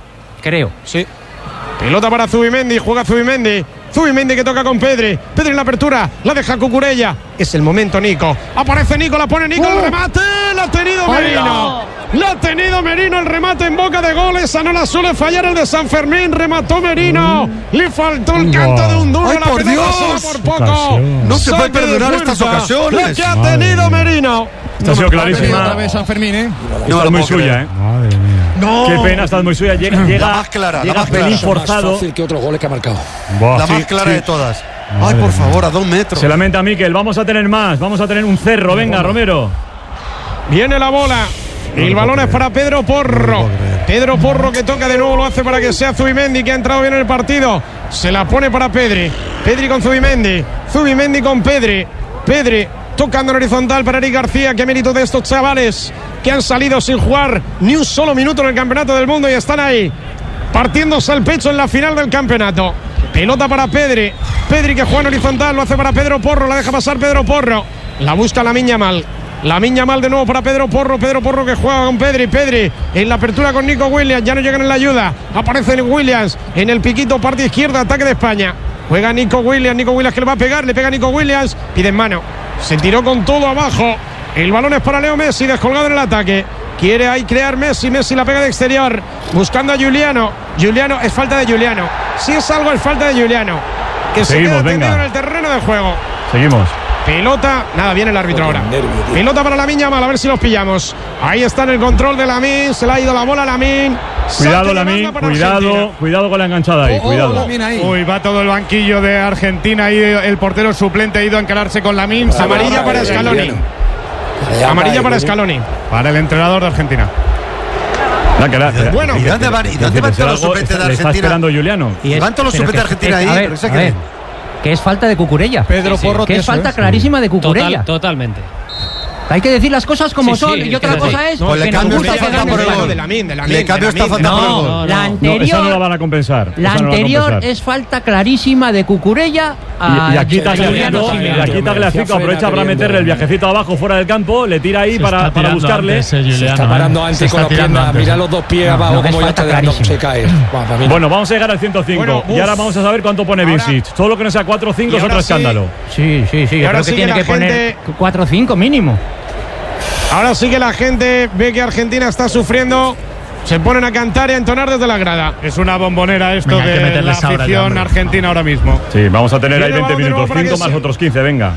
Creo. Sí. Pelota para Zubimendi. Juega Zubimendi. Zubimendi que toca con Pedri. Pedri en la apertura. La deja Cucurella. Es el momento, Nico. Aparece Nico. La pone Nico. Uh. El remate. La ha tenido Merino. La ha tenido Merino. El remate en boca de goles. Esa no la suele fallar el de San Fermín. Remató Merino. Uh. Le faltó el canto de un duro. ¡Ay, la por Dios! Por poco. No se puede perdonar estas ocasiones. La que ha tenido Merino. Esta ha sido clarísima. Otra vez San Fermín, ¿eh? No, es muy suya, ¿eh? Madre mía. No. Qué pena, está muy suya. Llega, llega, la más clara, llega la más pelín clara. forzado. Más fácil que otros goles que ha marcado. Buah, la sí, más clara sí. de todas. Madre Ay, por mía. favor, a dos metros. Se lamenta Mikel. Vamos a tener más. Vamos a tener un cerro. Venga, Romero. Viene la bola. No el balón es para Pedro Porro. No Pedro Porro que toca de nuevo, lo hace para que sea Zubimendi, que ha entrado bien en el partido. Se la pone para Pedri. Pedri con Zubimendi. Zubimendi con Pedri. Pedri tocando en horizontal para Eric García. Qué mérito de estos chavales que han salido sin jugar ni un solo minuto en el campeonato del mundo y están ahí partiéndose el pecho en la final del campeonato. Pelota para Pedri. Pedri que juega en horizontal, lo hace para Pedro Porro. La deja pasar Pedro Porro. La busca Lamine Yamal. Lamine Yamal de nuevo para Pedro Porro. Pedro Porro que juega con Pedri. Pedri en la apertura con Nico Williams. Ya no llegan en la ayuda. Aparece Williams en el piquito, parte izquierda, ataque de España. Juega Nico Williams. Nico Williams que le va a pegar. Le pega Nico Williams. Pide en mano. Se tiró con todo abajo. El balón es para Leo Messi, descolgado en el ataque. Quiere ahí crear Messi. Messi la pega de exterior. Buscando a Giuliano. Giuliano, es falta de Giuliano. Si es algo, es falta de Giuliano. Que Seguimos, se queda tendido venga. en el terreno de juego. Seguimos. Pelota, nada, viene el árbitro ahora. Pelota para Lamine Yamal, a ver si los pillamos. Ahí está en el control de Lamine, se le ha ido la bola a Lamine. Cuidado, Lamine, cuidado, cuidado con la enganchada ahí, Oh, oh, cuidado. Lamine ahí. Uy, va todo el banquillo de Argentina y el portero suplente ha ido a encararse con Lamine. Amarilla para Scaloni. Amarilla para Scaloni. Para el entrenador de Argentina. La cara, Bueno, ¿Y dónde van, y dónde van todos los suplentes de Le está Argentina? esperando Juliano. Y es- Van todos los pero suplentes de que- Argentina que- ahí. a ver, pero esa a que- ver, que es falta de Cucurella. Pedro Sí, sí. Porro, Que es eso falta es. clarísima de Total, Cucurella. totalmente. Hay que decir las cosas como Sí, son. sí, y otra es cosa así. es Pues le que nos cambio gusta esta que falta gane por el España. gol. De Lamine, de Lamine, Le cambio de esta Lamine, falta de por el No, gol. la no, No, esa anterior, no la van a compensar. la esa no la van a anterior compensar. es falta clarísima de Cucurella a Y, y aquí Juliano Tagliafico, y Simeone. aquí Tagliafico aprovecha para meterle el viajecito abajo fuera del campo, le tira ahí Se para, está para tirando buscarle. antes, eh, Se Juliano, está eh. parando Se antes está con las tirando piernas. antes. Mira los dos pies No, abajo no, que es como ya falta está dando, clarísima. se cae. Va, para mí. Bueno, vamos a llegar al ciento cinco Bueno, y uf. ahora vamos a saber cuánto pone Ahora- Vincic. Todo lo que no sea cuatro o cinco Y es ahora otro sí. escándalo. Sí, sí, sí. Y Yo ahora creo sí que que tiene la que poner gente- cuatro o cinco mínimo. Ahora sí que la gente ve que Argentina está sufriendo. Se ponen a cantar y a entonar desde la grada. Es una bombonera esto Venga, hay que de la meterles ahora ya, afición hombre. argentina ahora mismo. Sí, vamos a tener Viene ahí el veinte balón de nuevo minutos, para cinco que más se- otros quince, venga.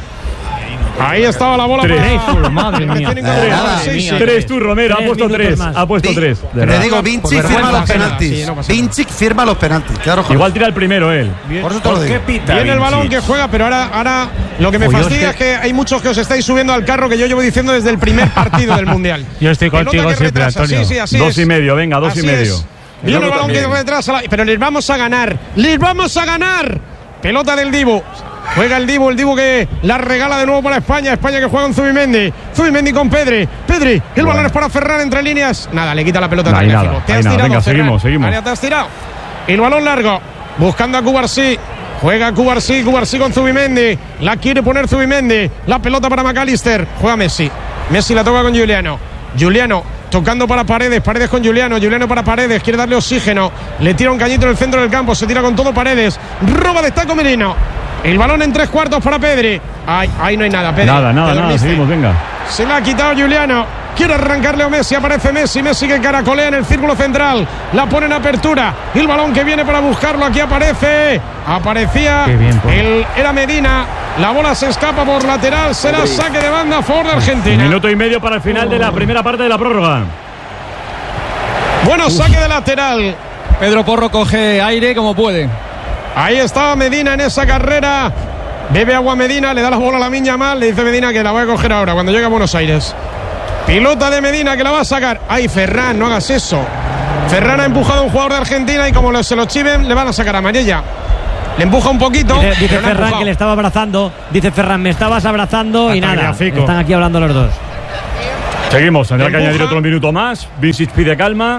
Ahí estaba la bola Tres. para Madre mía. Tienen que Eh, hacer nada. seis, sí. Tres tú, Romero, ha Tres puesto minutos tres. más. Ha puesto Vi- tres. de Te verdad. digo, Por Vinci vergüenza firma los ajena, penaltis. sí, no pasa nada. Vinci firma los penaltis. Claro, joder. Igual tira el primero él. Por eso te lo ¿Por qué digo. pita Viene el balón Vinci? que juega, pero ahora, ahora lo que me Uy, yo fastidia es es que... hay muchos que os estáis subiendo al carro que yo llevo diciendo desde el primer partido del Mundial. Yo estoy Pelota contigo que siempre, retrasa, Antonio. Sí, sí, así Dos es. y medio, venga, dos y Así medio. es. Viene el Yo balón que también. retrasa, la- pero les vamos a ganar. ¡Les vamos a ganar! Pelota del Dibu. Juega el Dibu, el Dibu que la regala de nuevo para España. España que juega con Zubimendi. Zubimendi con Pedri. Pedri, el Bueno. balón es para Ferran entre líneas. Nada, le quita la pelota No a hay Tagliafico. nada, Te hay has nada. tirado, Venga, Ferran. seguimos, seguimos. María, te has tirado. El balón largo. Buscando a Cubarsí. Juega Cubarsí, Cubarsí con Zubimendi. La quiere poner Zubimendi. La pelota para McAllister. Juega Messi. Messi la toca con Giuliano. Giuliano tocando para Paredes. Paredes con Giuliano. Giuliano para Paredes. Quiere darle oxígeno. Le tira un cañito en el centro del campo. Se tira con todo Paredes. Roba de Taco Merino. El balón en tres cuartos para Pedri. Ay, ahí no hay nada, Pedri. Nada, Te nada, nada, dormiste. seguimos, venga. Se la ha quitado Giuliano. Quiere arrancarle a Messi. Aparece Messi. Messi que caracolea en el círculo central. La pone en apertura. El balón que viene para buscarlo. Aquí aparece. Aparecía. Qué bien, por- el, era Medina. La bola se escapa por lateral. Será saque de banda a favor de Argentina. Minuto y medio para el final de la primera parte de la prórroga. Bueno, saque de lateral Pedro Porro coge aire como puede. Ahí estaba Medina en esa carrera. Bebe agua Medina, le da la bola a Lamine Yamal. Le dice Medina que la voy a coger ahora cuando llegue a Buenos Aires. Pilota de Medina que la va a sacar. Ay, Ferran, no hagas eso. Ferran ha empujado a un jugador de Argentina y como se lo chiven, le van a sacar amarilla. Le empuja un poquito. Dice, dice Ferran que le estaba abrazando. Dice Ferran, me estabas abrazando. Hasta y nada. Grafico. Están aquí hablando los dos. Seguimos, tendrá que añadir otro minuto más. Vincic pide calma.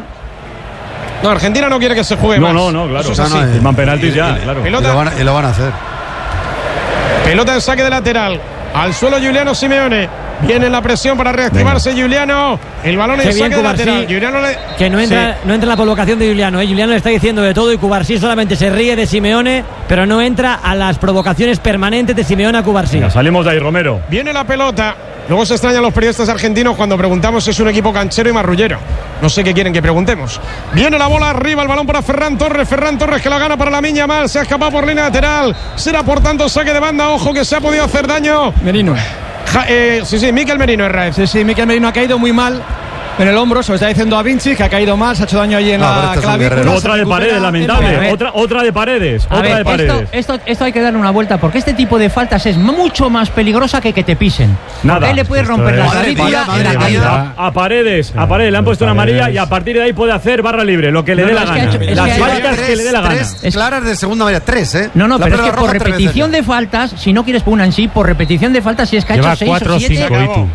No, Argentina no quiere que se juegue no, más. No, no, claro. Eso es así. No, man penaltis ya, claro. Pelota. Y lo, van a, y lo van a hacer. Pelota en saque de lateral. Al suelo Giuliano Simeone. Viene la presión para reactivarse. Venga. Giuliano. El balón en saque de lateral. Giuliano le... Que no entra, sí. no entra en la provocación de Giuliano. ¿eh? Giuliano le está diciendo de todo y Cubarsí solamente se ríe de Simeone, pero no entra a las provocaciones permanentes de Simeone a Cubarsí. Ya, salimos de ahí, Romero. Viene la pelota. Luego se extrañan los periodistas argentinos cuando preguntamos si es un equipo canchero y marrullero. No sé qué quieren que preguntemos. Viene la bola arriba, el balón para Ferran Torres. Ferran Torres que la gana para Lamine Yamal. Se ha escapado por línea lateral. Será por tanto saque de banda. Ojo que se ha podido hacer daño. Merino. Ja, eh, sí, sí, Mikel Merino es Raez. Sí, sí, Mikel Merino ha caído muy mal en el hombro, se lo está diciendo a Vinci, que ha caído mal, se ha hecho daño allí en no, la clavícula. Otra de Paredes, lamentable. Otra, otra de Paredes. A otra ver, de Paredes. Esto, esto, esto hay que darle una vuelta, porque este tipo de faltas es mucho más peligrosa que que te pisen. Nada. Él le puede romper la clavícula en la caída. A Paredes, a Paredes le han puesto una amarilla y a partir de ahí puede hacer barra libre, lo que le no, dé no, la gana. Hecho, Las faltas que le dé la gana. Tres claras de segunda amarilla, tres, ¿eh? No, no, pero es que por repetición de faltas, si no quieres por una en sí, por repetición de faltas, si es que ha hecho seis o siete.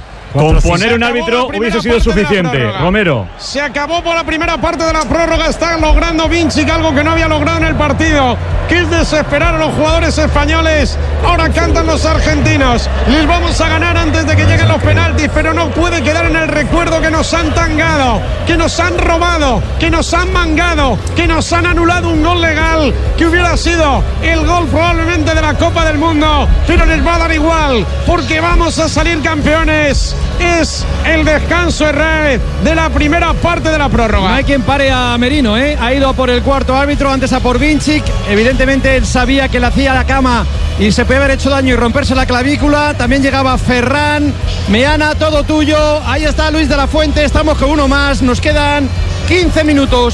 Con poner un árbitro hubiese sido suficiente. Romero. Se acabó por la primera parte de la prórroga. Está logrando Vinci algo que no había logrado en el partido, que es desesperar a los jugadores españoles. Ahora cantan los argentinos. Les vamos a ganar antes de que lleguen los penaltis, pero no puede quedar en el recuerdo que nos han tangado, que nos han robado, que nos han mangado, que nos han anulado un gol legal, que hubiera sido el gol probablemente de la Copa del Mundo, pero les va a dar igual, porque vamos a salir campeones. Es el descanso Herrera de la primera parte de la prórroga. No hay quien pare a Merino, ¿eh? Ha ido a por el cuarto árbitro, antes a por Vinci. Evidentemente él sabía que le hacía la cama y se puede haber hecho daño y romperse la clavícula. También llegaba Ferran. Meana, todo tuyo. Ahí está Luis de la Fuente. Estamos con uno más. Nos quedan quince minutos.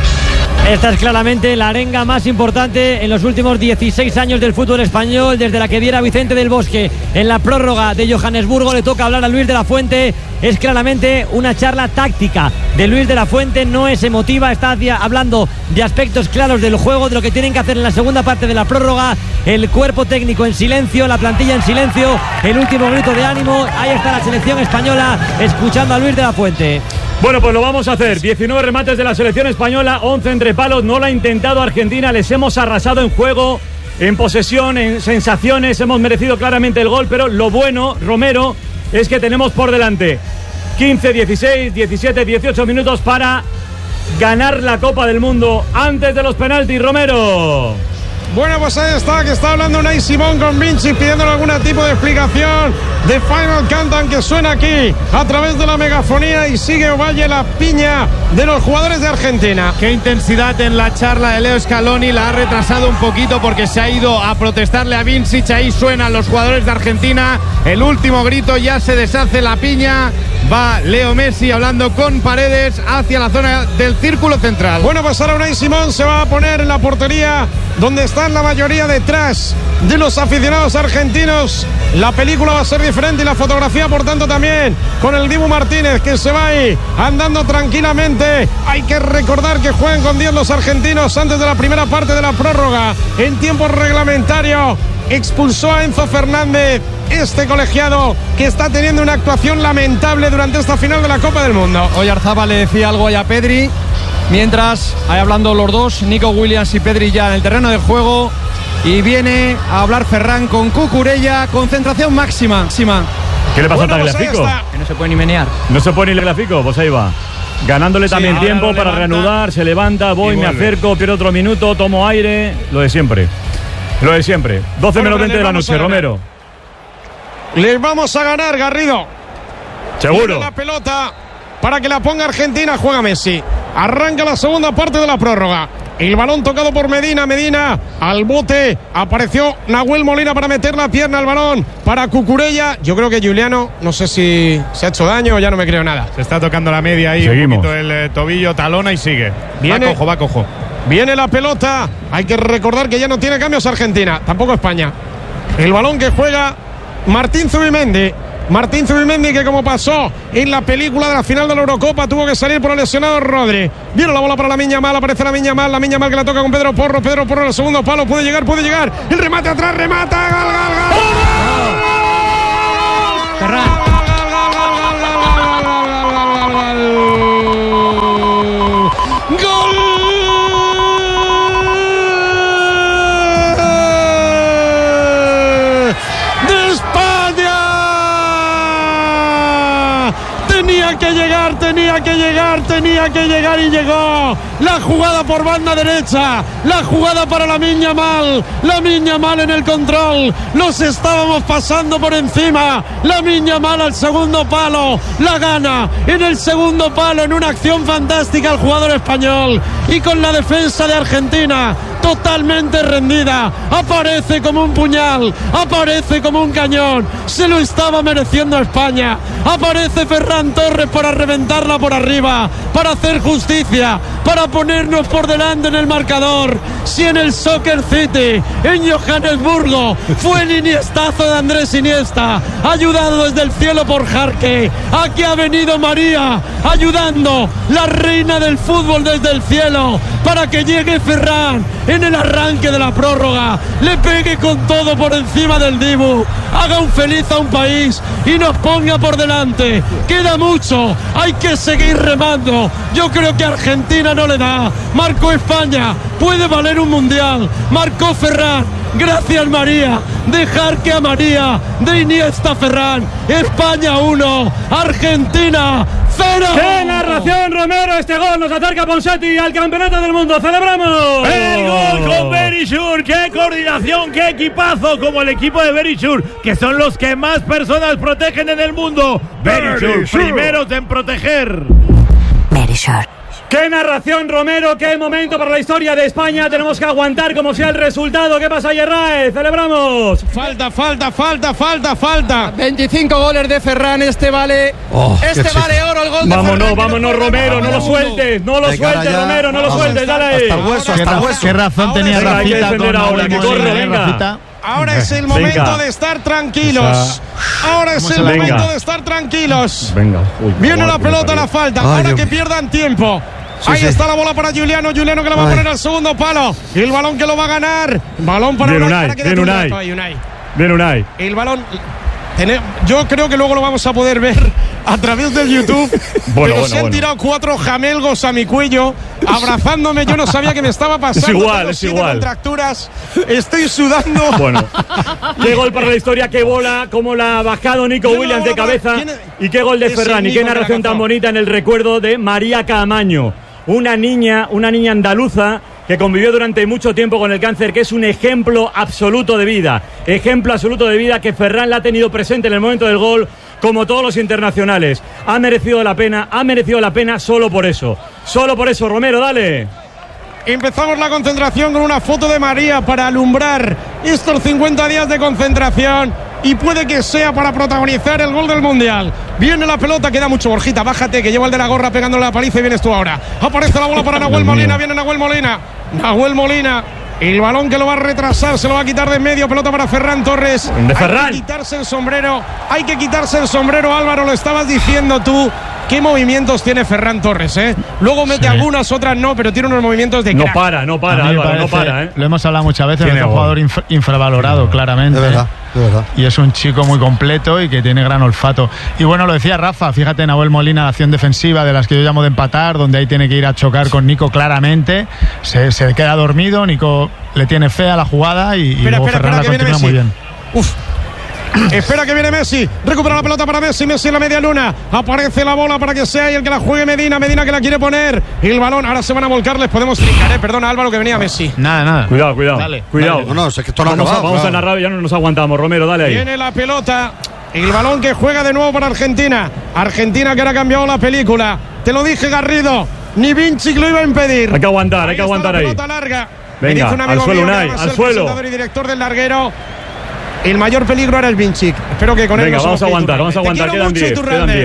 Esta es claramente la arenga más importante en los últimos dieciséis años del fútbol español, desde la que diera Vicente del Bosque en la prórroga de Johannesburgo. Le toca hablar a Luis de la Fuente. Es claramente una charla táctica de Luis de la Fuente, no es emotiva, está hablando de aspectos claros del juego, de lo que tienen que hacer en la segunda parte de la prórroga. El cuerpo técnico en silencio, la plantilla en silencio, el último grito de ánimo. Ahí está la selección española escuchando a Luis de la Fuente. Bueno, pues lo vamos a hacer. diecinueve remates de la selección española, once entre palos. No lo ha intentado Argentina. Les hemos arrasado en juego, en posesión, en sensaciones. Hemos merecido claramente el gol, pero lo bueno, Romero, es que tenemos por delante quince, dieciséis, diecisiete, dieciocho minutos para ganar la Copa del Mundo antes de los penaltis, Romero. Bueno, pues ahí está, que está hablando Unai Simón con Vinci, pidiéndole algún tipo de explicación de Final Countdown que suena aquí a través de la megafonía, y sigue Ovalle la piña de los jugadores de Argentina. Qué intensidad en la charla de Leo Scaloni, la ha retrasado un poquito porque se ha ido a protestarle a Vinci. Ahí suenan los jugadores de Argentina, el último grito, ya se deshace la piña. Va Leo Messi hablando con Paredes hacia la zona del círculo central. Bueno, pues ahora Unai Simón se va a poner en la portería, donde están la mayoría detrás de los aficionados argentinos. La película va a ser diferente y la fotografía, por tanto, también, con el Dibu Martínez, que se va ahí andando tranquilamente. Hay que recordar que juegan con diez los argentinos antes de la primera parte de la prórroga. En tiempo reglamentario expulsó a Enzo Fernández, este colegiado que está teniendo una actuación lamentable durante esta final de la Copa del Mundo. Oyarzabal le decía algo a Pedri, mientras, ahí hablando los dos, Nico Williams y Pedri ya en el terreno de juego, y viene a hablar Ferran con Cucurella. Concentración máxima. máxima. ¿Qué le pasa bueno, a Tagliafico? Pues que no se puede ni menear. No se puede ni Tagliafico, pues ahí va. Ganándole sí, también tiempo para reanudar, se levanta, voy, me acerco, pierdo otro minuto, tomo aire, lo de siempre. Lo de siempre. doce menos veinte de la noche, Romero. Les vamos a ganar, Garrido. Seguro. Tiene la pelota para que la ponga Argentina, juega Messi. Arranca la segunda parte de la prórroga. El balón tocado por Medina. Medina al bote. Apareció Nahuel Molina para meter la pierna al balón para Cucurella. Yo creo que Giuliano, no sé si se ha hecho daño o ya no me creo nada. Se está tocando la media ahí. Seguimos. Un poquito el eh, tobillo, talona y sigue. Viene, va cojo, va cojo. Viene la pelota. Hay que recordar que ya no tiene cambios Argentina, tampoco España. El balón que juega Martín Zubimendi. Martín Zubimendi, que como pasó en la película de la final de la Eurocopa, tuvo que salir por el lesionado Rodri. Viene la bola para Lamine Yamal, aparece Lamine Yamal, Lamine Yamal que la toca con Pedro Porro. Pedro Porro en el segundo palo, puede llegar, puede llegar. El remate atrás, remata. Gol, gol, gol. Ferran. Tenía que llegar, tenía que llegar, tenía que llegar y llegó. La jugada por banda derecha, la jugada para Lamine Yamal, Lamine Yamal en el control. Nos estábamos pasando por encima. Lamine Yamal al segundo palo, la gana en el segundo palo en una acción fantástica el jugador español. Y con la defensa de Argentina totalmente rendida, aparece como un puñal, aparece como un cañón. Se lo estaba mereciendo España. Aparece Ferran Torres para reventarla por arriba, para hacer justicia, para ponernos por delante en el marcador. Si en el Soccer City, en Johannesburgo, fue el iniestazo de Andrés Iniesta, ayudado desde el cielo por Jarque, aquí ha venido María, ayudando, la reina del fútbol desde el cielo, para que llegue Ferran en el arranque de la prórroga, le pegue con todo por encima del Dibu, haga un feliz a un país y nos ponga por delante. Queda mucho, hay que seguir remando. Yo creo que Argentina no le da. Marcó España, puede valer un mundial. Marcó Ferran, gracias María. Dejar que a María, de Iniesta Ferran. España uno, Argentina cero. ¡Qué narración, Romero! Este gol nos acerca a Ponseti al campeonato del mundo. ¡Celebramos! ¡El gol con Verisur! ¡Qué coordinación, qué equipazo! Como el equipo de Verisur, que son los que más personas protegen en el mundo. Verisur, primeros en proteger. Verisur. ¡Qué narración, Romero! ¡Qué momento para la historia de España! Tenemos que aguantar como sea el resultado. ¿Qué pasa, Yerraez? ¡Celebramos! Falta, falta, falta, falta, falta. veinticinco goles de Ferran. Este vale. Oh, este vale oro el gol de vámonos, Ferran. Vámonos, Romero. No lo sueltes. No lo sueltes, Romero. No lo sueltes. Dale ahí. Hasta el hueso, hasta el hueso. ¿Qué razón tenía Rafita con ahora? Que corre, venga. Ahora es el momento venga. de estar tranquilos. Ahora es el momento venga. de estar tranquilos. Venga. Uy, Viene la pelota, la falta. Ay, ahora Dios. que pierdan tiempo. Sí, Ahí sí. está la bola para Giuliano. Giuliano que la va Ay. a poner al segundo palo. El balón que lo va a ganar. Balón para Bien Unai. Unai. Bien Unai. Unai. Unai. Bien Unai. El balón. Yo creo que luego lo vamos a poder ver a través del YouTube. bueno, pero bueno, se han bueno. tirado cuatro jamelgos a mi cuello, abrazándome. Yo no sabía que me estaba pasando. Es igual, Tengo es siete igual. contracturas. Estoy sudando. Bueno. Qué gol para la historia, qué bola, cómo la ha bajado Nico Williams de cabeza. Y qué gol de Ferran. Y qué narración tan bonita en el recuerdo de María Caamaño. Una niña, una niña andaluza que convivió durante mucho tiempo con el cáncer, que es un ejemplo absoluto de vida, ejemplo absoluto de vida que Ferran la ha tenido presente en el momento del gol, como todos los internacionales. Ha merecido la pena, ha merecido la pena solo por eso, solo por eso. Romero, dale. Empezamos la concentración con una foto de María para alumbrar estos cincuenta días de concentración y puede que sea para protagonizar el gol del Mundial. Viene la pelota, queda mucho. Borjita, bájate, que lleva el de la gorra pegándole la paliza y vienes tú ahora. Aparece la bola para Nahuel Molina, viene Nahuel Molina. Nahuel Molina, el balón que lo va a retrasar, se lo va a quitar de en medio. Pelota para Ferran Torres. De Ferran. Hay que quitarse el sombrero, hay que quitarse el sombrero, Álvaro, lo estabas diciendo tú. ¿Qué movimientos tiene Ferran Torres, eh? Luego mete sí. algunas, otras no, pero tiene unos movimientos de crack. No para, no para, Álvaro, parece, no para, ¿eh? Lo hemos hablado muchas veces, es un jugador infra, infravalorado, claramente. De verdad, de verdad. Y es un chico muy completo y que tiene gran olfato. Y bueno, lo decía Rafa, fíjate, Nahuel Molina, la acción defensiva de las que yo llamo de empatar, donde ahí tiene que ir a chocar con Nico claramente. Se, se queda dormido, Nico le tiene fea la jugada y, espera, y luego espera, Ferran espera, la continúa muy bien. Uf. Espera que viene Messi, recupera la pelota para Messi, Messi en la media luna, aparece la bola para que sea y el que la juegue Medina, Medina que la quiere poner, el balón, ahora se van a volcar, les podemos trincar, eh, perdona Álvaro que venía Messi. Nada, nada. Cuidado, cuidado, dale, cuidado. Dale. No, no, es que esto no vamos, ha acabado, a, vamos claro. a narrar, ya no nos aguantamos, Romero, dale ahí. Viene la pelota, el balón que juega de nuevo para Argentina, Argentina que ahora ha cambiado la película, te lo dije Garrido, ni Vinci lo iba a impedir. Hay que aguantar, ahí hay que aguantar ahí. Pelota larga. Venga, al suelo Unai, al suelo. Presentador y director del larguero. El mayor peligro era el Vinci. Espero que con Venga, él no vamos a aguantar, vamos a aguantar. Quedan diez, quedan diez.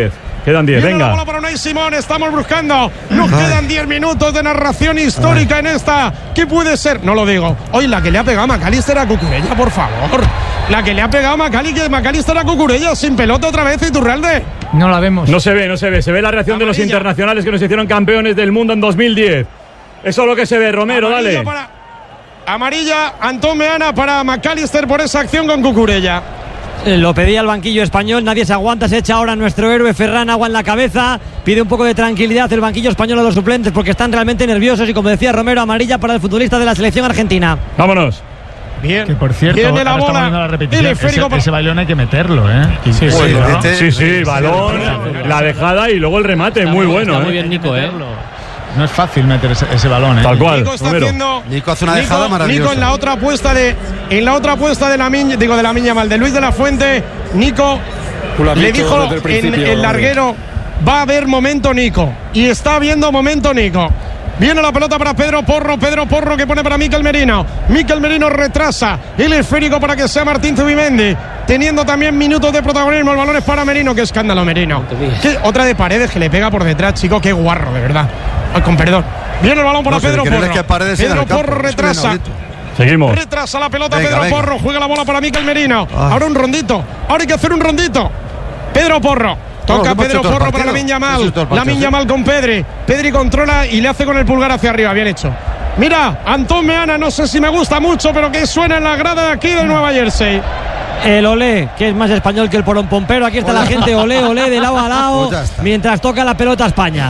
Quedan diez, Viene venga. la bola para Unai Simón, estamos buscando. Nos quedan diez minutos de narración histórica en esta. ¿Qué puede ser? No lo digo. Hoy la que le ha pegado a McAllister a Cucurella, por favor. La que le ha pegado a McAllister a Cucurella sin pelota otra vez, Iturralde. No la vemos. No se ve, no se ve. Se ve la reacción Amarilla. de los internacionales que nos hicieron campeones del mundo en dos mil diez. Eso es lo que se ve, Romero, Amarilla dale. Para, amarilla, Antón Meana para McAllister por esa acción con Cucurella. Lo pedía el banquillo español, nadie se aguanta, se echa ahora nuestro héroe Ferran agua en la cabeza, pide un poco de tranquilidad el banquillo español a los suplentes porque están realmente nerviosos y como decía Romero, amarilla para el futbolista de la selección argentina. Vámonos. Bien. Que por cierto, viene la ahora bola, estamos viendo la repetición. el esférico ese, para... ese bailón hay que meterlo, ¿eh? Sí, sí, sí, ¿no? sí, sí, sí, balón, la dejada y luego el remate, Está muy muy, bueno. está ¿eh? muy bien Nico, ¿eh? No es fácil meter ese, ese balón, ¿eh? Tal cual. Nico está Romero. haciendo Nico hace una dejada Nico, maravillosa. Nico en la otra apuesta de en la otra apuesta de la Miña, digo de la Miña mal de Luis de la Fuente, Nico le dijo en el larguero va a haber momento Nico y está habiendo momento Nico. Viene la pelota para Pedro Porro, Pedro Porro que pone para Mikel Merino. Mikel Merino retrasa el esférico para que sea Martín Zubimendi, teniendo también minutos de protagonismo. El balón es para Merino, qué escándalo Merino. ¿Qué? Otra de Paredes que le pega por detrás, chico, qué guarro, de verdad. Ay, con perdón. Viene el balón para No, si Pedro el que Porro. es que Paredes Pedro en el campo, Porro es que retrasa. inaudito. Seguimos. Retrasa la pelota Venga, Pedro venga. Porro, juega la bola para Mikel Merino. Ah. Ahora un rondito, ahora hay que hacer un rondito. Pedro Porro. Toca No, Pedro todo el Porro para partido. Lamine Sí, Yamal. sí, todo el partido, Lamine sí. Yamal con Pedri. Pedri controla y le hace con el pulgar hacia arriba. Bien hecho. Mira, Antón Meana, no sé si me gusta mucho, pero que suena en la grada de aquí de Nueva Jersey. El olé, que es más español que el porón pompero. Aquí está la gente, olé, olé, de lado a lado, Pues ya está. mientras toca la pelota a España.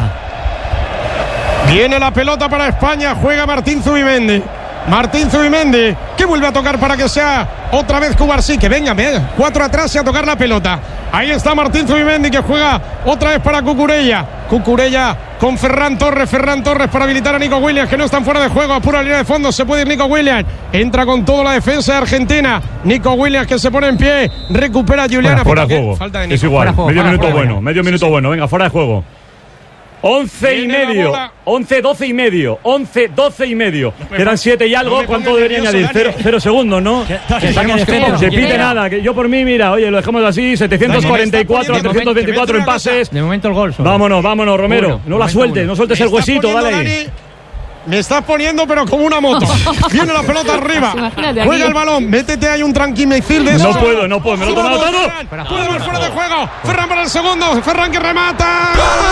Viene la pelota para España, juega Martín Zubimendi. Martín Zubimendi, que vuelve a tocar para que sea otra vez Cubarsí, que venga, venga, cuatro atrás y a tocar la pelota. Ahí está Martín Zubimendi que juega otra vez para Cucurella. Cucurella con Ferran Torres, Ferran Torres para habilitar a Nico Williams, que no están fuera de juego, a pura línea de fondo, se puede ir Nico Williams. Entra con toda la defensa de Argentina. Nico Williams que se pone en pie, recupera a Juliana. Fuera de Falta- juego. falta de Nico. Es igual, Fuera de juego, medio fuera de minuto juego. bueno, medio minuto bueno. Venga, fuera de juego. once y Viene la medio, bola. once, doce y medio, once, doce y medio. Quedan siete y no algo. me ¿Cuánto pongas debería nervioso, añadir? Cero, Dani. cero segundos, ¿no? Que sabemos saque de que cero. no, Se Quiero. pite nada, que yo por mí, mira, oye, lo dejamos así, setecientos cuarenta y cuatro a Dani, trescientos veinticuatro que me entra una empases. De momento el gol solo. Vámonos, vámonos, Romero. Uno, No la momento sueltes, uno. no sueltes Me el estás huesito, poniendo, dale ahí. Dani, me estás poniendo, pero como una moto. Viene la pelota arriba. Imagínate Juega aquí. el balón. Métete ahí un tranquimicil de No eso. puedo, no puedo, me lo he Vamos, tomado todo. Ferran. Puede más fuera de juego. Ferran para el segundo. Ferran que remata.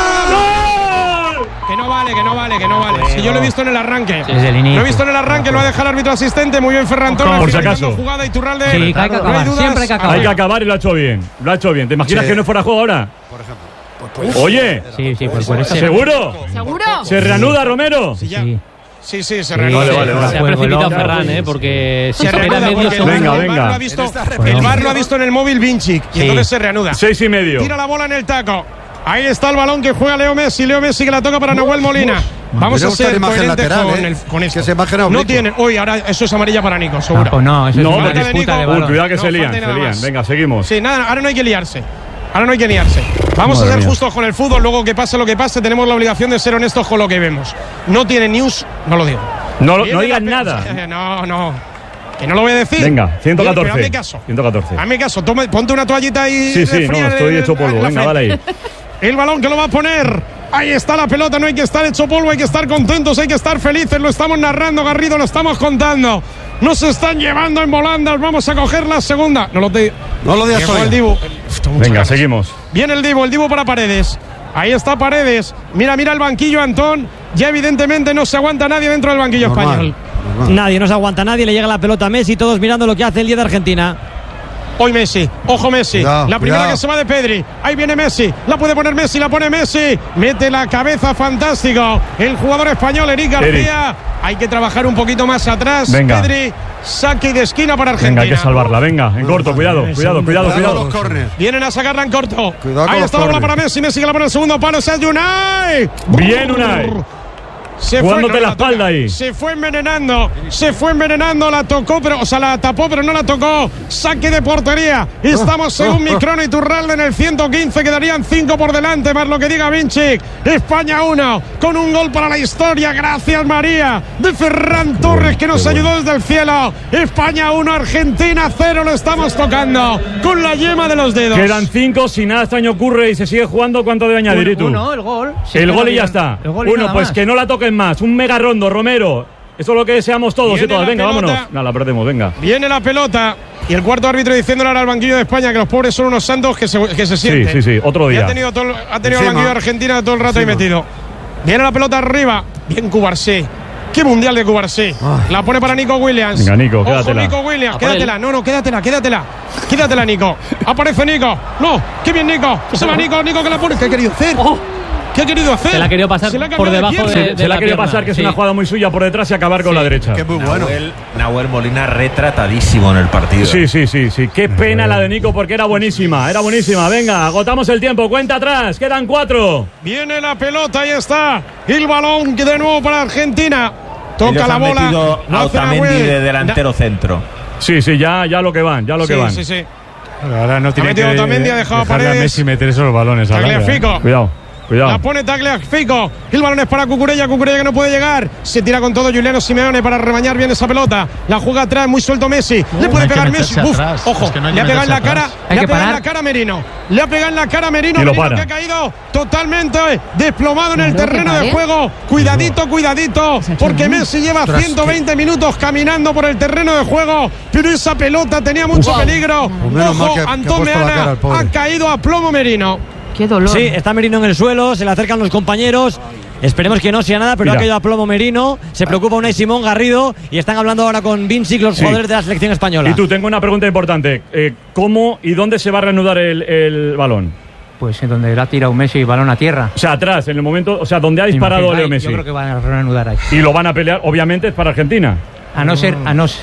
Que no vale, que no vale, que no vale. Si yo lo he visto en el arranque. Desde el inicio. Lo he visto en el arranque, lo ha dejado el árbitro asistente. Muy bien, Ferran Torres. Por si finalizando acaso. Jugada Iturralde. Sí, que hay que No hay acabar. dudas. Siempre hay que acabar. Hay que acabar y lo ha hecho bien. Lo ha hecho bien. ¿Te imaginas Sí. que no fuera juego ahora? Por ejemplo. Oye, Sí, sí, pues por eso. ¿seguro? ¿Seguro? ¿Se reanuda, Romero? Sí, ya. Sí. Sí, sí, se Sí, reanuda. Vale, vale, vale. Se ha Juego, precipitado loco. Ferran, ¿eh? Porque si Se queda reanuda medio porque el segundo. Venga, VAR venga. lo ha visto- En esta el repetición. V A R lo ha visto en el móvil Vinicic y Sí. entonces se reanuda. Seis y medio. Tira la bola en el taco. Ahí está el balón que juega Leo Messi. Leo Messi que la toca para Nahuel Molina. Vamos Me a gusta la ser imagen coherentes lateral, con, ¿eh? el, con Que esto. esa imagen No oblicuo. tiene. Uy, ahora eso es amarilla para Nico, seguro. Ah, pues no, eso No, es una porque- disputa de Uy, Uy, balón. cuidado que No se lían, falta se nada lían. más. Venga, seguimos. Sí, nada, ahora no hay que liarse. Ahora no hay que liarse. Vamos Madre a ser mía. justos con el fútbol. Luego que pase lo que pase, tenemos la obligación de ser honestos con lo que vemos. No tiene news, no lo digo. No, lo- Viene no la digas pe- nada. No, no. Que no lo voy a decir. Venga, ciento Bien, pero catorce. hazme caso. ciento catorce. Hazme caso. Toma, ponte una toallita ahí. Sí, sí, de no, fría estoy en- hecho polvo. en la Venga, frente. dale ahí. El balón que lo va a poner. Ahí está la pelota, no hay que estar hecho polvo, hay que estar contentos, hay que estar felices. Lo estamos narrando, Garrido, lo estamos contando. Nos están llevando en volandas, vamos a coger la segunda. No lo te... No lo digas Llegó todavía. el Dibu. Uf, tengo muchas Venga, ganas. seguimos. Viene el Dibu, el Dibu para Paredes. Ahí está Paredes. Mira, mira el banquillo, Antón. Ya evidentemente no se aguanta nadie dentro del banquillo Normal, español. normal. Nadie, no se aguanta nadie, le llega la pelota a Messi, todos mirando lo que hace el día de Argentina. Hoy Messi, ojo Messi, Cuidado, la primera cuidado. que se va de Pedri, ahí viene Messi, la puede poner Messi, la pone Messi, mete la cabeza, fantástico, el jugador español Eric García, hay que trabajar un poquito más atrás, Venga. Pedri, saque de esquina para Argentina. Venga, hay que salvarla. Venga, en corto, cuidado, cuidado, cuidado, Cuidado con cuidado. los córners. Vienen a sacarla en corto, Cuidado con ahí los está la bola córners. para Messi, Messi que la pone en el segundo palo, Sergio Unai. Bien, Unai. Se jugándote fue, no, la espalda toca. ahí. Se fue envenenando, se fue envenenando, la tocó, pero, o sea, la tapó, pero no la tocó. Saque de portería. Estamos según mi crono y Turralde en el ciento quince, quedarían cinco por delante, más lo que diga Vinci. España uno, con un gol para la historia, gracias María, de Ferran Torres, que nos ayudó desde el cielo. España uno, Argentina cero, lo estamos tocando con la yema de los dedos. Quedan cinco, si nada extraño ocurre y se sigue jugando, ¿cuánto debe añadir? ¿Y tú? Uno, el gol. Sí, el gol y bien. ya está. Uno, Uno, pues más. Que no la toquen más. Un mega rondo, Romero. Eso es lo que deseamos todos Viene y todas. Venga, pelota. vámonos. No, la perdemos, venga. Viene la pelota. Y el cuarto árbitro diciéndole ahora al banquillo de España que los pobres son unos santos que se, que se sienten. Sí, sí, sí. Otro día. Y ha tenido, todo, ha tenido el banquillo de Argentina todo el rato ahí metido. Viene la pelota arriba. Bien Cubarsí. Qué mundial de Cubarsí. La pone para Nico Williams. Venga, Nico, Ojo, quédatela. Nico Williams, quédatela. No, no, quédatela, quédatela. Quédatela, Nico. Aparece Nico. No, qué bien, Nico. Se va Nico, Nico que la pone. ¿Qué ha querido hacer? Oh. ¿Qué ha querido hacer? Se la ha querido pasar Se la ha por cambiado debajo pierna. de, de Se la la ha querido pierna, pasar, que es sí. una jugada muy suya por detrás y acabar con Sí, la derecha. Que muy bueno. Nahuel, Nahuel Molina retratadísimo en el partido. Sí, sí, sí, sí. Qué pena la de Nico porque era buenísima, era buenísima. Venga, agotamos el tiempo, cuenta atrás, quedan cuatro. Viene la pelota, ahí está. El balón que de nuevo para Argentina. Toca Ellos la han bola. metido Lo a hace Otamendi Nahuel. de delantero centro. Sí, sí, ya, ya lo que van, ya lo que Sí, van. sí, sí. Pero ahora no tiene metido que Otamendi, ha dejado dejarle Paredes. a Messi meter esos balones. al área, ¿eh? Tagliafico. Cuidado, cuidado. La pone Tagliafico. El balón es para Cucurella. Cucurella que no puede llegar. Se tira con todo Juliano Simeone para rebañar bien esa pelota. La juega atrás, muy suelto Messi. Le puede hay que pegar Messi. meterse Uf, atrás. ojo, Es que no hay le que ha pegado en la meterse cara. atrás. Le Hay ha que pegado en parar. la cara a Merino. Le ha pegado en la cara a Merino. Y lo Merino para. que ha caído totalmente desplomado en el Claro que terreno de pare. juego. Cuidadito, cuidadito. Se ha hecho Porque daño. Messi lleva ciento veinte minutos caminando por el terreno de juego. Pero esa pelota tenía mucho Wow. peligro. Pues menos mal Ojo, que- que ha Antón puesto la cara Meana al pobre. ha caído a plomo Merino. Qué dolor. Sí, está Merino en el suelo, se le acercan los compañeros. Esperemos que no sea nada, pero Mira. ha caído a plomo Merino. Se preocupa Unai Simón Garrido y están hablando ahora con Vincic, los Sí. jugadores de la selección española. Y tú, tengo una pregunta importante. Eh, ¿Cómo y dónde se va a reanudar el, el balón? Pues en donde la ha tirado Messi, balón a tierra. O sea, atrás, en el momento, o sea, donde ha disparado Imagino- Leo Ay, Messi. Yo creo que van a reanudar ahí. Y lo van a pelear, obviamente, es para Argentina. A no ser, a no ser.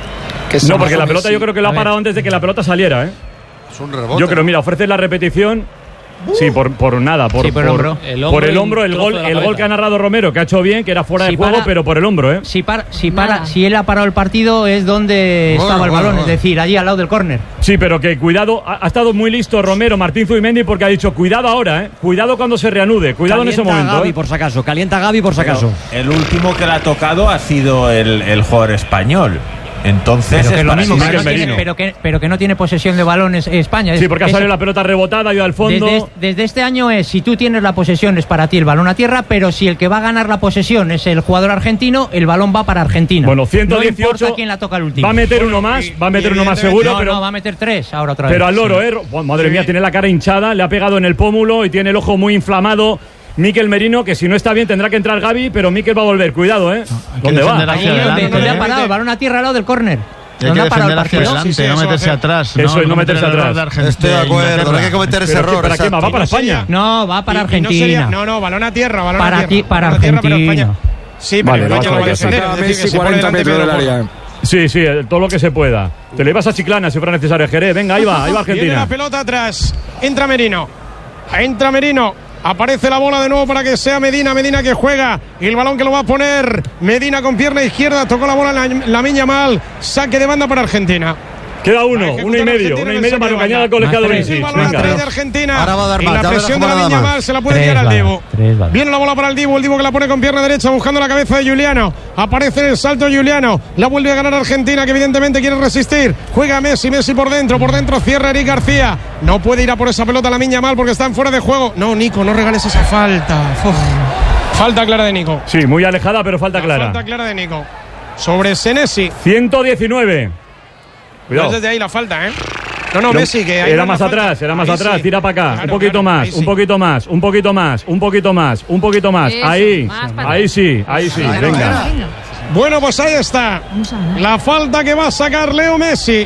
No, porque la pelota yo creo que lo ha A ver. parado antes de que la pelota saliera, ¿eh? Es un rebote. Yo creo, mira, ofreces la repetición. Sí, por, por nada, por, Sí, por el hombro. El por el hombro hombro, y el trozo gol, de la el gol cabeza. que ha narrado Romero, que ha hecho bien, que era fuera Si de juego, para- pero por el hombro, ¿eh? Si, para, si, Nada. para, si él ha parado el partido es donde Bueno, estaba el bueno, balón, bueno. es decir, allí al lado del córner. Sí, pero que cuidado, ha, ha estado muy listo Romero, Martín Zubimendi, porque ha dicho, cuidado ahora, ¿eh? Cuidado cuando se reanude, cuidado en ese Calienta momento. Gavi, ¿eh? por si acaso. Calienta Gavi, por si Pero acaso. el último que le ha tocado ha sido el, el jugador español. Entonces, Pero que es es lo para mismo, sí pero, que no tiene, Merino. pero, que, pero que no tiene posesión de balones España. Es- Sí, porque ha es- salido la pelota rebotada, ha ido al fondo. Desde, desde este año es, si tú tienes la posesión es para ti el balón a tierra, pero si el que va a ganar la posesión es el jugador argentino, el balón va para Argentina. Bueno, ciento dieciocho. No importa quién la toca el último. Va a meter uno más, va a meter uno más seguro, no, pero, no, va a meter tres ahora otra vez. pero al loro, ¿eh? Oh, madre mía, tiene la cara hinchada, le ha pegado en el pómulo y tiene el ojo muy inflamado. Mikel Merino, que si no está bien tendrá que entrar Gavi, pero Mikel va a volver, cuidado, ¿eh. ¿Dónde va? defender Ahí hacia donde, adelante. donde ha no, parado no, el balón a tierra al lado del córner. Y hay ¿Dónde que ha parado el defender hacia partido? adelante, Sí, sí, no eso meterse va a atrás. Eso no, es, no cometer meterse el error atrás. de Argentina, Estoy de acuerdo, Inglaterra. no hay que cometer ese ¿Pero qué- error. para quién va? ¿Va exacto. para Y no sería- España? No, va para Y- y Argentina. no, sería- no, no, balón a tierra, balón Para a tierra. ti- para balón a tierra, pero Argentina. España- Sí, pero Vale, España vamos lo a va a ver, defender, sí. es decir, que Messi se pone cuarenta delante, metros pero del no área. por- Sí, sí, eh, todo lo que se pueda. Te le ibas a Chiclana si fuera necesario, Jerez. Venga, ahí va, ahí va Viene la Argentina. pelota atrás. Entra Merino. Entra Merino. Aparece la bola de nuevo para que sea Medina. Medina que juega. Y el balón que lo va a poner Medina con pierna izquierda. Tocó la bola la, la Miña mal. Saque de banda para Argentina. Queda uno, Ejecuta uno y medio, Argentina uno y en el medio saque para de engañar banda. al colegiado Más Vinicius. El balón atrás de Venga. Argentina. Ahora va a dar y más, la ya verás presión de cómo la va a dar Miña más. mal se la puede Tres tirar al balas, Dibu. tres balas. Viene la bola para el Dibu. El Dibu que la pone con pierna derecha buscando la cabeza de Juliano. Aparece en el salto Juliano. La vuelve a ganar Argentina, que evidentemente quiere resistir. Juega Messi, Messi por dentro. Por dentro cierra Eric García. No puede ir a por esa pelota la Miña mal porque están fuera de juego. No, Nico, no regales esa falta. Uf. Falta clara de Nico. Sí, muy alejada, pero falta La clara. Falta clara de Nico. Sobre Senesi. ciento diecinueve. No Cuidado. es desde ahí la falta, ¿eh? No, no, Pero Messi, que ahí era no más es la falta. atrás, era más Ahí atrás, sí. tira para acá, Claro, un poquito claro, más, ahí un sí. poquito más, un poquito más, un poquito más, un poquito más, Eso, ahí, más para ahí atrás. sí, ahí sí, Claro, venga. claro. Bueno, pues ahí está. Vamos a ganar. La falta que va a sacar Leo Messi.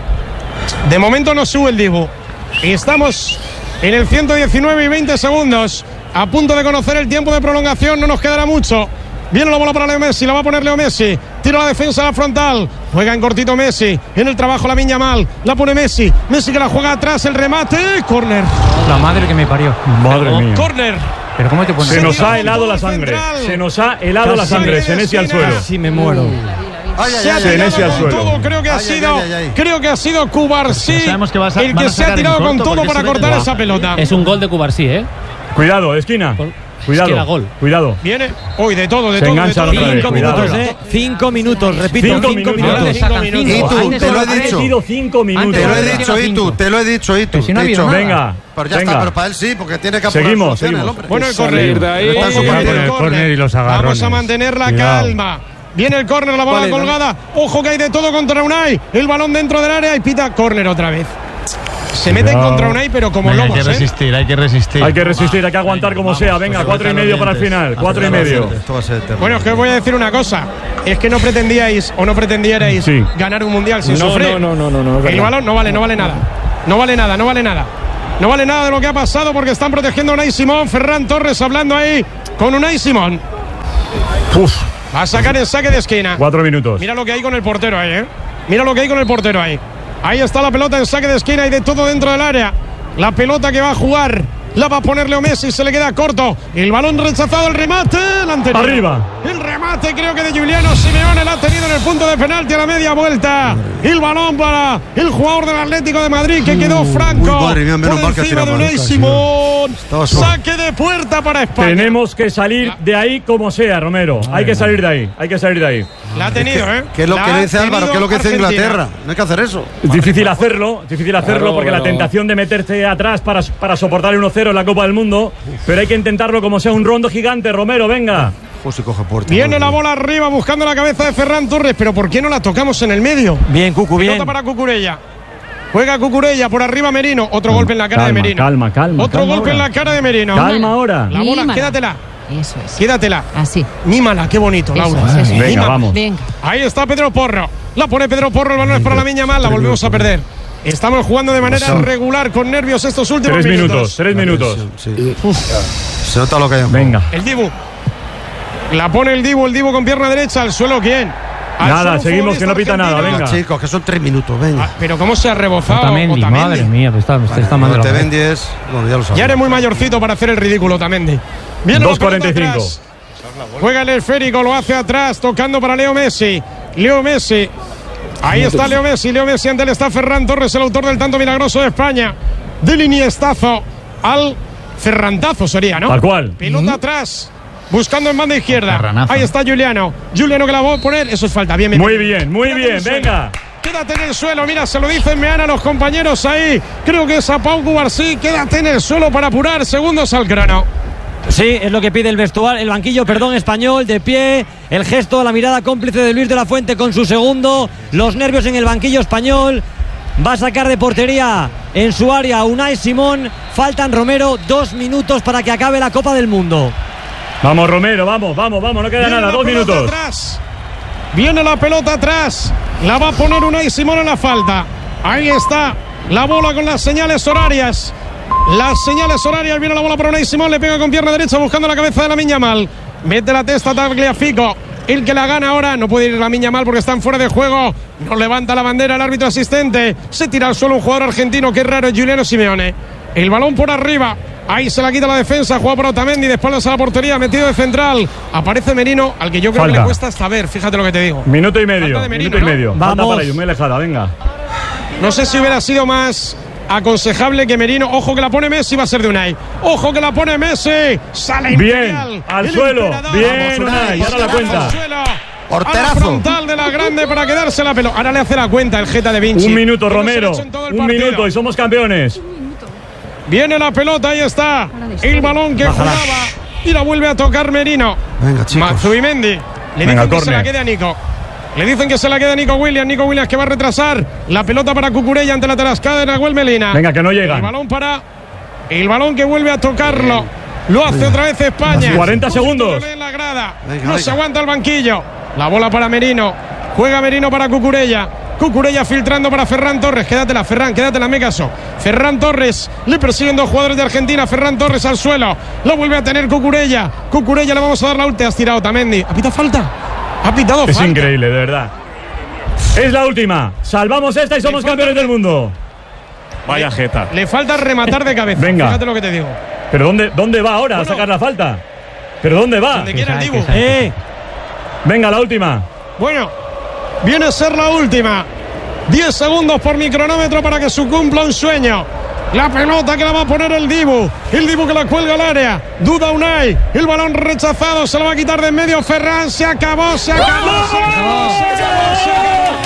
De momento no sube el Dibu. Y estamos en el ciento diecinueve y veinte segundos. A punto de conocer el tiempo de prolongación. No nos quedará mucho. Viene la bola para Leo Messi. La va a poner Leo Messi. Tira la defensa a la frontal. Juega en cortito Messi. En el trabajo la Miña mal. La pone Messi. Messi que la juega atrás. El remate. Corner. La madre que me parió. Madre mía. Corner. Pero ¿cómo te pones? Se nos ha helado la sangre. Se nos ha helado la sangre. Senesi al suelo. Sí, me muero. Se ha tirado con todo, creo que ha sido, creo que ha sido Cubarsí el que se ha tirado con todo para cortar esa pelota. Es un gol de Cubarsí, ¿eh? Cuidado, de esquina. Cuidado, esquina, gol. Cuidado. Viene, hoy de todo, de se todo. Engancha de todo. Cinco minutos, ¿eh? Cinco minutos, repito. Cinco, cinco minutos. minutos. Cinco minutos. Y tú, te lo he dicho. Ha cinco minutos. Te lo he dicho, y tú, te lo he dicho, y tú. si no ha habido nada. Venga. Pero ya venga. está, pero para él sí, porque tiene que apurar Seguimos, soluciones, seguimos. el hombre. Bueno, el córner. de ahí. Ojo Vamos con a el poner el córner y los Vamos agarrones. a mantener la Cuidado. calma. Viene el córner, la bola Vale, colgada. Ojo que hay de todo contra Unai. El balón dentro del área y pita córner otra vez. Se meten contra Unai, pero como Venga, lobos. hay que resistir, ¿eh? hay que resistir. Hay que resistir, hay que aguantar como sea. Venga, cuatro y medio para el final. Cuatro y medio. Esto va a ser eterno. Bueno, es que os voy a decir una cosa. Es que no pretendíais o no pretendierais Sí. ganar un mundial sin No, sufrir. no, no, no, no, es El verdad. balón no vale, no vale nada. No vale nada, no vale nada. No vale nada de lo que ha pasado porque están protegiendo a Unai Simón. Ferran Torres hablando ahí con Unai Simón. Uf, Va a sacar el saque de esquina. cuatro minutos. Mira lo que hay con el portero ahí, ¿eh? Mira lo que hay con el portero ahí. Ahí está la pelota en saque de esquina y de todo dentro del área. La pelota que va a jugar la va a poner Leo Messi, se le queda corto. El balón rechazado, el remate, el anterior. Arriba. El remate creo que de Giuliano Simeone la ha tenido en el punto de penalti a la media vuelta. El balón para el jugador del Atlético de Madrid que quedó franco. Uy, madre mía, menos por mal que ha encima tirado de mal, Unai casi, Simón. Estaba solo. Saque de puerta para España. Tenemos que salir de ahí como sea, Romero. Hay que salir de ahí. Hay que salir de ahí. La ha tenido, ¿eh? ¿Qué es lo La que ha dice Álvaro? tenido ¿Qué es lo que dice Argentina. Inglaterra? No hay que hacer eso. Es difícil hacerlo, difícil hacerlo Claro, porque la pero- tentación de meterse atrás para, para soportar el uno cero en la Copa del Mundo, pero hay que intentarlo como sea un rondo gigante, Romero, venga. José coge puerta. Viene la bola arriba buscando la cabeza de Ferran Torres, pero ¿por qué no la tocamos en el medio? Bien, Cucu, bien. Pelota para Cucurella. Juega Cucurella por arriba Merino. Otro golpe en la cara calma, de Merino. calma, calma, Otro calma golpe ahora. en la cara de Merino. Calma ahora. La bola, Mímala. quédatela. Eso es. Quédatela. Así. Nímala, qué bonito, Eso Laura. es, eso es. Venga, Nímala. vamos. Venga. Ahí está Pedro Porro. La pone Pedro Porro, el balón es para la Miña Mal, la volvemos a perder. Estamos jugando de manera regular con nervios estos últimos Tres minutos. minutos, tres minutos. Sí. Se nota lo que hay. Venga. El Dibu. La pone el Dibu, el Dibu con pierna derecha. ¿Al suelo quién? Al Nada, suelo seguimos, que no pita futbolista nada, argentino. venga. Chicos, que son tres minutos, venga. Ah, pero cómo se ha rebozado Otamendi, Otamendi. madre mía, pues está, está, está mal de la cabeza. Otamendi es. Bueno, ya lo sabes. Ya eres muy mayorcito para hacer el ridículo, Otamendi. Viene la dos cuarenta y pelota cinco. atrás. Juega el esférico, lo hace atrás, tocando para Leo Messi. Leo Messi. Ahí está Leo Messi. Leo Messi ante él está Ferran Torres, el autor del tanto milagroso de España. Del iniestazo al ferrantazo sería, ¿no? Tal cual. Pelota atrás. Buscando en banda izquierda. Ferranazo. Ahí está Giuliano. Giuliano que la va a poner. Eso es falta. Bien, bien. Muy bien, muy Quédate en bien, el suelo. venga. Quédate en el suelo. Mira, se lo dicen Meana a los compañeros ahí. Creo que es a Pau Cubarsí. Quédate en el suelo para apurar. Segundos al crono. Sí, es lo que pide el vestuario, el banquillo, perdón, español, de pie, el gesto, la mirada cómplice de Luis de la Fuente con su segundo, los nervios en el banquillo español. Va a sacar de portería en su área Unai Simón. Faltan, Romero, dos minutos para que acabe la Copa del Mundo. Vamos, Romero, vamos, vamos, vamos, no queda Viene nada, la dos pelota minutos. Atrás. Viene la pelota atrás. La va a poner Unai Simón en la falta. Ahí está la bola con las señales horarias. Las señales horarias. Viene la bola para Unai Simón. Le pega con pierna derecha buscando la cabeza de la Miña Mal. Mete la testa Tagliafico. El que la gana ahora. No puede ir la Miña Mal porque están fuera de juego. No levanta la bandera el árbitro asistente. Se tira al suelo un jugador argentino. Qué raro, Giuliano Simeone. El balón por arriba. Ahí se la quita la defensa. Juega por Otamendi. De espaldas a la portería. Metido de central. Aparece Merino. Al que yo creo Falta. que le cuesta hasta ver. Fíjate lo que te digo. Minuto y medio, Falta de Merino, minuto y ¿no? medio. Falta Vamos. para ellos, muy alejada, venga. No sé si hubiera sido más aconsejable que Merino. Ojo que la pone Messi, va a ser de Unai. Ojo que la pone Messi. Sale Bien, Imperial. al El suelo. emperador. Bien, Vamos, Unai, ahora la cuenta. Al suelo. A la Porterazo. frontal de la grande para quedarse la pelota. Ahora le hace la cuenta el Geta de Vinci. Un minuto, Que no se le Romero. ha hecho en todo el Un partido. minuto y somos campeones. Viene la pelota, ahí está. El balón que Bájala. jugaba. Y la vuelve a tocar Merino. Venga, chicos. Matsubimendi. Le Venga, dicen que se córner. la quede a Nico. Le dicen que se la quede a Nico Williams. Nico Williams que va a retrasar la pelota para Cucurella ante la tarascada de Nahuel Melina. Venga, que no El llegan. balón para. El balón que vuelve a tocarlo. Lo hace otra vez España. cuarenta segundos. En la grada. Venga, no venga. se aguanta el banquillo. La bola para Merino. Juega Merino para Cucurella. Cucurella filtrando para Ferran Torres. Quédatela, Ferran, quédatela, me caso. Ferran Torres. Le persiguen dos jugadores de Argentina. Ferran Torres al suelo. Lo vuelve a tener Cucurella. Cucurella le vamos a dar la última. Has tirado Otamendi. ¿Ha pitado falta? Ha pitado Es falta. increíble, de verdad. Es la última. Salvamos esta y somos campeones del mundo. Vaya jeta. Le falta rematar de cabeza. Venga. Fíjate lo que te digo. ¿Pero dónde, dónde va ahora bueno, a sacar la falta? ¿Pero dónde va? Donde quiera el Dibu. Eh. Venga, la última. Bueno, viene a ser la última. diez segundos por mi cronómetro para que se cumpla un sueño. La pelota que la va a poner el Dibu. El Dibu que la cuelga al área. Duda Unai. El balón rechazado. Se lo va a quitar de en medio Ferran. Se acabó, se acabó, se acabó, se acabó, se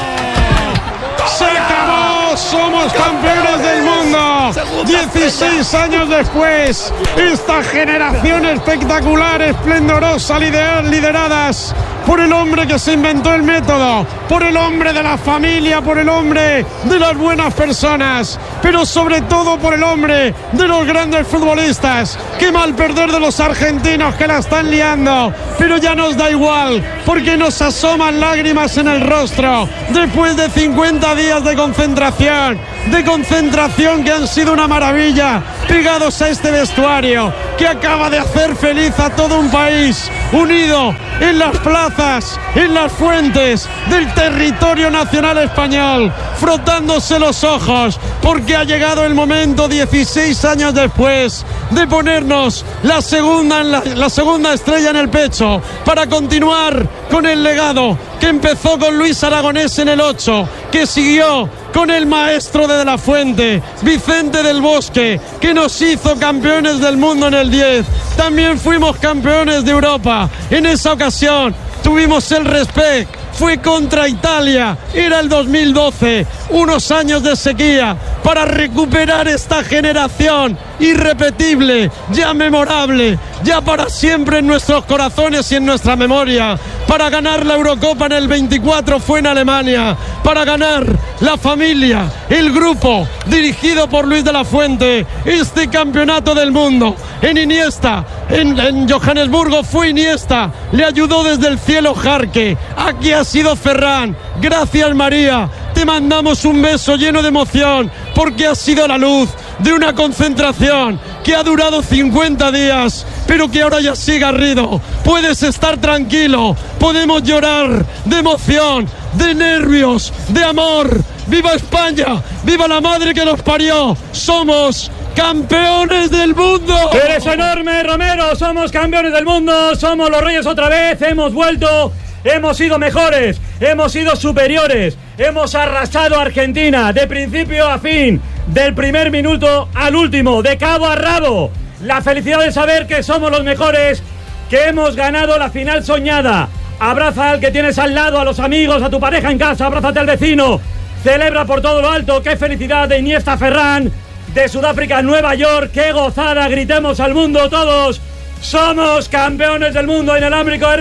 acabó. Se acabó. Somos campeones del mundo. dieciséis años después. Esta generación espectacular, esplendorosa, lideradas por el hombre que se inventó el método, por el hombre de la familia, por el hombre de las buenas personas, pero sobre todo por el hombre de los grandes futbolistas. Qué mal perder de los argentinos que la están liando, pero ya nos da igual, porque nos asoman lágrimas en el rostro después de cincuenta días de concentración, de concentración que han sido una maravilla, pegados a este vestuario que acaba de hacer feliz a todo un país, unido en las plazas, en las fuentes del territorio nacional español, frotándose los ojos, porque ha llegado el momento, dieciséis años después, de ponernos la segunda, la, la segunda estrella en el pecho, para continuar con el legado que empezó con Luis Aragonés en el ocho, que siguió con el maestro de, de la Fuente, Vicente del Bosque, que nos hizo campeones del mundo en el diez. También fuimos campeones de Europa. En esa ocasión tuvimos el Respect. Fue contra Italia, era el dos mil doce, unos años de sequía para recuperar esta generación irrepetible, ya memorable, ya para siempre en nuestros corazones y en nuestra memoria, para ganar la Eurocopa en el veinticuatro fue en Alemania, para ganar la familia, el grupo dirigido por Luis de la Fuente, este campeonato del mundo. En Iniesta, en, en Johannesburgo fue Iniesta, le ayudó desde el cielo Jarque, aquí ha sido Ferran, gracias María, te mandamos un beso lleno de emoción, porque ha sido la luz de una concentración que ha durado cincuenta días, pero que ahora ya sí, Garrido, puedes estar tranquilo, podemos llorar de emoción, de nervios, de amor. ¡Viva España! ¡Viva la madre que nos parió! ¡Somos campeones del mundo! ¡Eres enorme, Romero! ¡Somos campeones del mundo! ¡Somos los reyes otra vez! ¡Hemos vuelto! ¡Hemos sido mejores! ¡Hemos sido superiores! ¡Hemos arrasado a Argentina de principio a fin! ¡Del primer minuto al último! ¡De cabo a rabo! La felicidad de saber que somos los mejores, que hemos ganado la final soñada. Abraza al que tienes al lado, a los amigos, a tu pareja en casa, abrázate al vecino. Celebra por todo lo alto. ¡Qué felicidad de Iniesta Ferran! De Sudáfrica a Nueva York. ¡Qué gozada! Gritemos al mundo todos. ¡Somos campeones del mundo! Inalámbrico de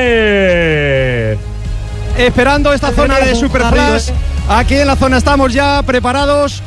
Rae. Esperando esta zona de Superflash. Aquí en la zona estamos ya preparados.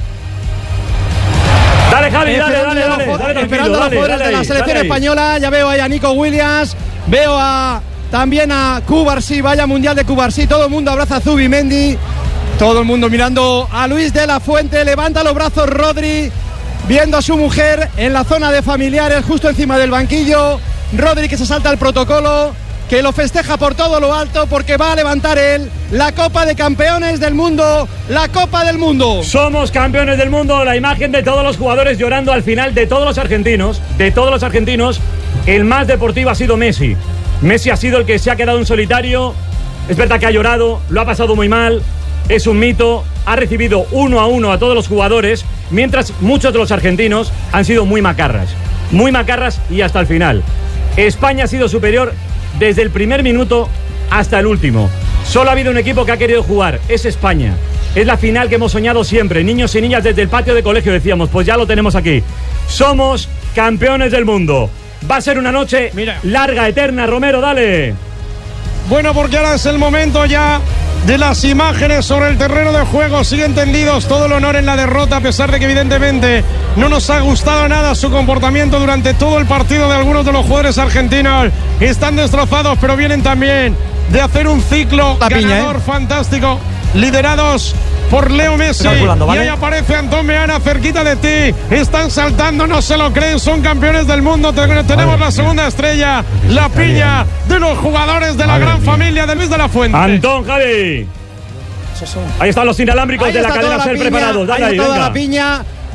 Dale, Javi, dale, dale, dale, dale, dale. Esperando a los jugadores de la selección española. Ya veo ahí a Nico Williams. Veo a también a Cubarsí. Vaya mundial de Cubarsí. Todo el mundo abraza a Zubimendi. Todo el mundo mirando a Luis de la Fuente. Levanta los brazos Rodri, viendo a su mujer en la zona de familiares, justo encima del banquillo. Rodri que se salta el protocolo, que lo festeja por todo lo alto, porque va a levantar él la Copa de Campeones del Mundo, la Copa del Mundo. Somos campeones del mundo. La imagen de todos los jugadores llorando al final, de todos los argentinos, de todos los argentinos, el más deportivo ha sido Messi. Messi ha sido el que se ha quedado en solitario. Es verdad que ha llorado, lo ha pasado muy mal. Es un mito, ha recibido uno a uno a todos los jugadores, mientras muchos de los argentinos han sido muy macarras, muy macarras y hasta el final. España ha sido superior desde el primer minuto hasta el último. Solo ha habido un equipo que ha querido jugar, es España. Es la final que hemos soñado siempre, niños y niñas desde el patio de colegio decíamos, pues ya lo tenemos aquí. Somos campeones del mundo. Va a ser una noche Mira. larga, eterna. Romero, dale. Bueno, porque ahora es el momento ya de las imágenes sobre el terreno de juego. Siguen tendidos, todo el honor en la derrota, a pesar de que evidentemente no nos ha gustado nada su comportamiento durante todo el partido de algunos de los jugadores argentinos. Están destrozados, pero vienen también de hacer un ciclo la ganador piña, ¿eh? fantástico, liderados por Leo Messi, ¿vale? Y ahí aparece Antón Meana cerquita de ti. Están saltando, no se lo creen, son campeones del mundo. Tenemos vale, la segunda mía. estrella, la Está piña bien. de los jugadores de la vale, gran mía. familia de Luis de la Fuente. Antón, Javi. Ahí están los inalámbricos ahí de la cadena Ser piña, preparados. Dale ahí, toda venga. la piña.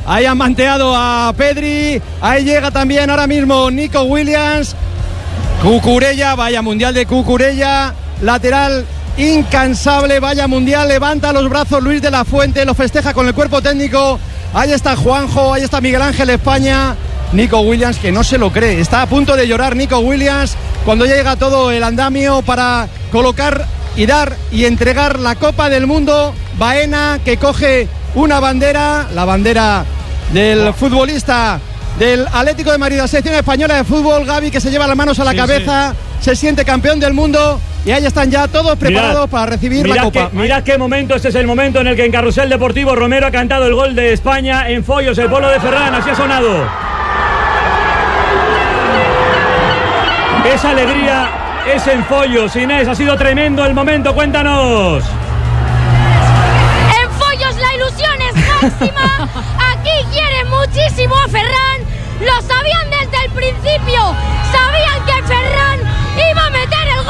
Ahí han manteado a Pedri. Ahí llega también ahora mismo Nico Williams. Cucurella, vaya mundial de Cucurella. Lateral incansable, vaya mundial. Levanta los brazos Luis de la Fuente, lo festeja con el cuerpo técnico. Ahí está Juanjo, ahí está Miguel Ángel España. Nico Williams, que no se lo cree. Está a punto de llorar Nico Williams cuando llega todo el andamio para colocar y dar y entregar la Copa del Mundo. Baena, que coge una bandera, la bandera del futbolista del Atlético de Madrid, la selección española de fútbol. Gavi, que se lleva las manos a la sí, cabeza, sí. Se siente campeón del mundo. Y ahí están ya todos preparados mirad, para recibir mirad la Copa. Que, mirad qué momento, este es el momento en el que en Carrusel Deportivo Romero ha cantado el gol de España en Follos, el polo de Ferran, así ha sonado. Esa alegría es en Follos. Inés, ha sido tremendo el momento, cuéntanos. En Follos la ilusión es máxima. Aquí quieren muchísimo a Ferran. Lo sabían desde el principio. Sabían que Ferran iba a meter el gol